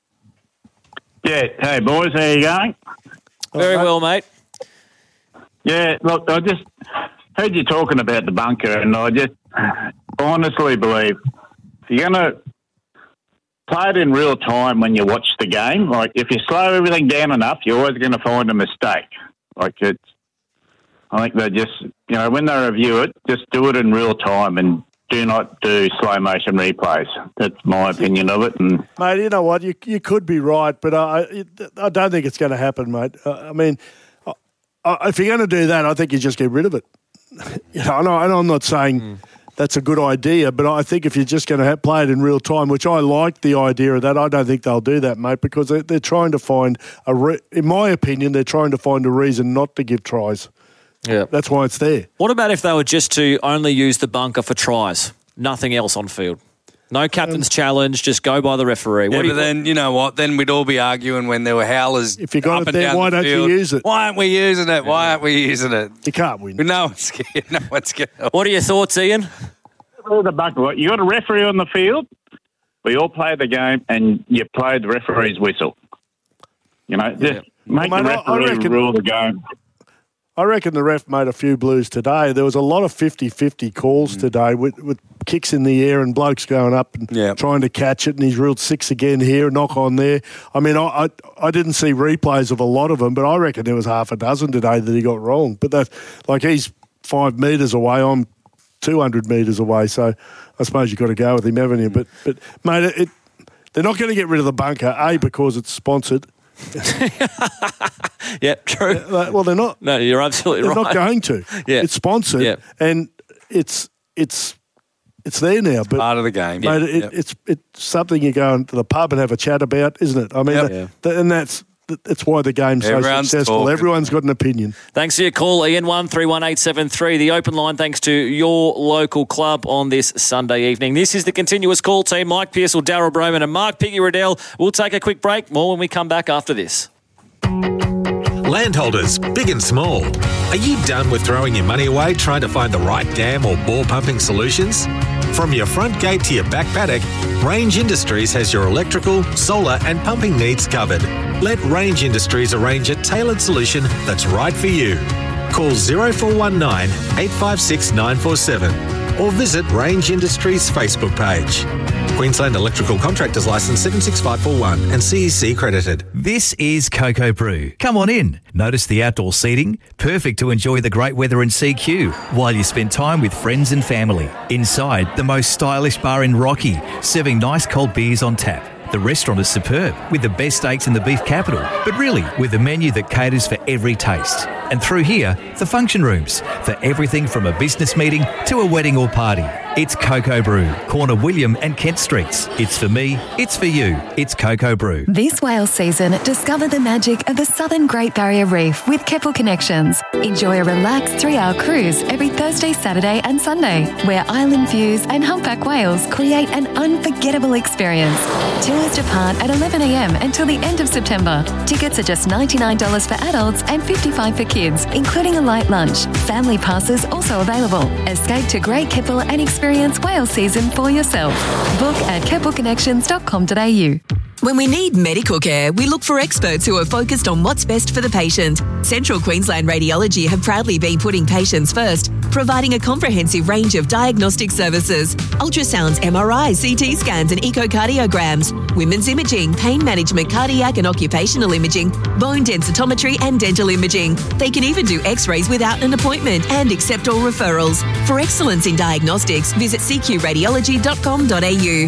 Yeah, hey boys, how you going? Very well, mate. Yeah, look, I just heard you talking about the bunker, and I just honestly believe if you're going to play it in real time when you watch the game. Like, if you slow everything down enough, you're always going to find a mistake. Like, it's, I think they just, you know, when they review it, just do it in real time and do not do slow motion replays. That's my opinion of it. And mate, you know what? You you could be right, but I I don't think it's going to happen, mate. I mean, if you're going to do that, I think you just get rid of it. You know, and, I, and I'm not saying mm. that's a good idea, but I think if you're just going to have, play it in real time, which I like the idea of that, I don't think they'll do that, mate, because they're, they're trying to find a. Re- in my opinion, they're trying to find a reason not to give tries. Yeah, that's why it's there. What about if they were just to only use the bunker for tries, nothing else on field? No captain's um, challenge, just go by the referee. Yeah, what but you, then, you know what, then we'd all be arguing when there were howlers if you got up it and there, down why the don't field. you use it? Why aren't we using it? Why aren't we using it? You can't win. No one's scared. No one's scared. What are your thoughts, Ian? The bunker, you got a referee on the field, we all play the game, and you play the referee's whistle. You know, just yeah. make well, the mate, referee reckon, rule the game. I reckon the ref made a few blues today. There was a lot of fifty-fifty calls mm. today with, with kicks in the air and blokes going up and yeah. trying to catch it, and he's ruled six again here, knock on there. I mean, I, I I didn't see replays of a lot of them, but I reckon there was half a dozen today that he got wrong. But that, like, he's five metres away, I'm two hundred metres away, so I suppose you've got to go with him, haven't you? But, but mate, it, it, they're not going to get rid of the bunker, A, because it's sponsored. Yeah, true. Well, they're not. No, you're absolutely they're right. They're not going to. Yeah. It's sponsored, yeah. and it's it's it's there now. But part of the game. Mate, yeah. it, yep. it's it's something you go into the pub and have a chat about, isn't it? I mean, yep. that, yeah. that, and that's that's why the game's so Everyone's successful. talking. Everyone's got an opinion. Thanks for your call, Ian. one three one eight seven three. The open line thanks to your local club on this Sunday evening. This is the Continuous Call team. Mike Pearsall, Daryl Broman and Mark Piggy Riddell. We'll take a quick break. More when we come back after this. Landholders, big and small. Are you done with throwing your money away trying to find the right dam or bore pumping solutions? From your front gate to your back paddock, Range Industries has your electrical, solar and pumping needs covered. Let Range Industries arrange a tailored solution that's right for you. Call zero four one nine, eight five six, nine four seven or visit Range Industries Facebook page. Queensland Electrical Contractors Licence seven six five four one and C E C credited. This is Cocoa Brew. Come on in. Notice the outdoor seating, perfect to enjoy the great weather in C Q while you spend time with friends and family. Inside, the most stylish bar in Rocky, serving nice cold beers on tap. The restaurant is superb, with the best steaks in the beef capital, but really with a menu that caters for every taste. And through here, the function rooms, for everything from a business meeting to a wedding or party. It's Cocoa Brew, corner William and Kent Streets. It's for me, it's for you, it's Cocoa Brew. This whale season, discover the magic of the Southern Great Barrier Reef with Keppel Connections. Enjoy a relaxed three-hour cruise every Thursday, Saturday and Sunday, where island views and humpback whales create an unforgettable experience. Tours depart at eleven a.m. until the end of September. Tickets are just ninety-nine dollars for adults and fifty-five dollars for kids, including a light lunch. Family passes also available. Escape to Great Keppel and experience whale season for yourself. Book at keppel connections dot com dot a u. When we need medical care, we look for experts who are focused on what's best for the patient. Central Queensland Radiology have proudly been putting patients first, providing a comprehensive range of diagnostic services: ultrasounds, M R Is, C T scans and echocardiograms, women's imaging, pain management, cardiac and occupational imaging, bone densitometry and dental imaging. They can even do x-rays without an appointment and accept all referrals. For excellence in diagnostics, visit c q radiology dot com dot a u.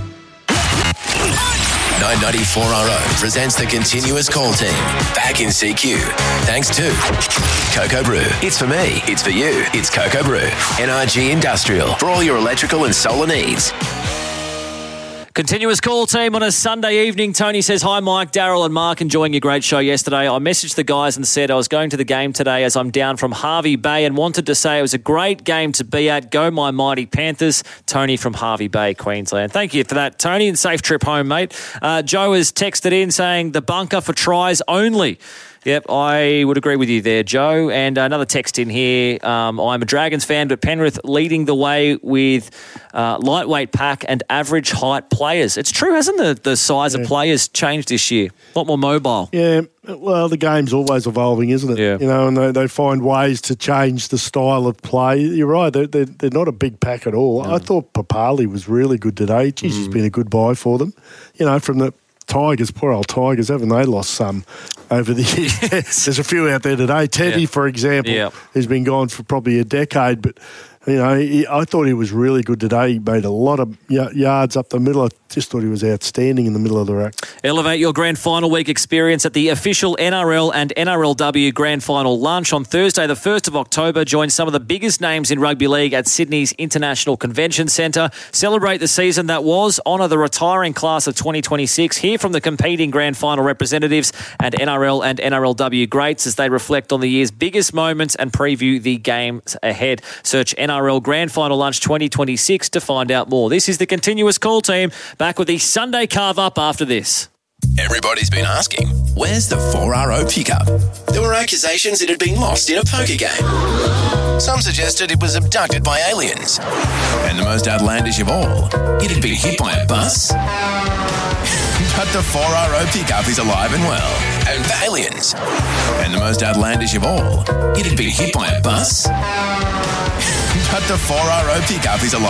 nine ninety-four R O presents the Continuous Call team. Back in C Q. Thanks to Cocoa Brew. It's for me. It's for you. It's Cocoa Brew. N R G Industrial. For all your electrical and solar needs. Continuous Call team on a Sunday evening. Tony says, hi, Mike, Daryl and Mark, enjoying your great show yesterday. I messaged the guys and said I was going to the game today as I'm down from Harvey Bay and wanted to say it was a great game to be at. Go my mighty Panthers. Tony from Harvey Bay, Queensland. Thank you for that, Tony, and safe trip home, mate. Uh, Joe has texted in saying the bunker for tries only. Yep, I would agree with you there, Joe. And another text in here. Um, I'm a Dragons fan, but Penrith leading the way with uh, lightweight pack and average height players. It's true, hasn't the, the size yeah. of players changed this year? A lot more mobile. Yeah, well, the game's always evolving, isn't it? Yeah. You know, and they, they find ways to change the style of play. You're right, they're, they're, they're not a big pack at all. Mm. I thought Papali was really good today. Geez, mm. he's been a good buy for them. You know, from the Tigers, poor old Tigers, haven't they lost some over the years? There's a few out there today. Teddy, yeah. for example, yeah. who's been gone for probably a decade, but you know, he, I thought he was really good today. He made a lot of y- yards up the middle. I just thought he was outstanding in the middle of the rack. Elevate your grand final week experience at the official N R L and N R L W grand final lunch on Thursday, the first of October. Join some of the biggest names in rugby league at Sydney's International Convention Centre. Celebrate the season that was, honour the retiring class of twenty twenty-six. Hear from the competing grand final representatives and N R L and N R L W greats as they reflect on the year's biggest moments and preview the games ahead. Search N R L Grand Final Lunch twenty twenty-six to find out more. This is the Continuous Call Team, back with the Sunday carve-up after this. Everybody's been asking, where's the four R O pickup? There were accusations it had been lost in a poker game. Some suggested it was abducted by aliens. And the most outlandish of all, it had been hit by a bus. But the four R O pickup is alive and well. And for aliens. And the most outlandish of all, it had been hit by a bus. But the four R O pickup is alive.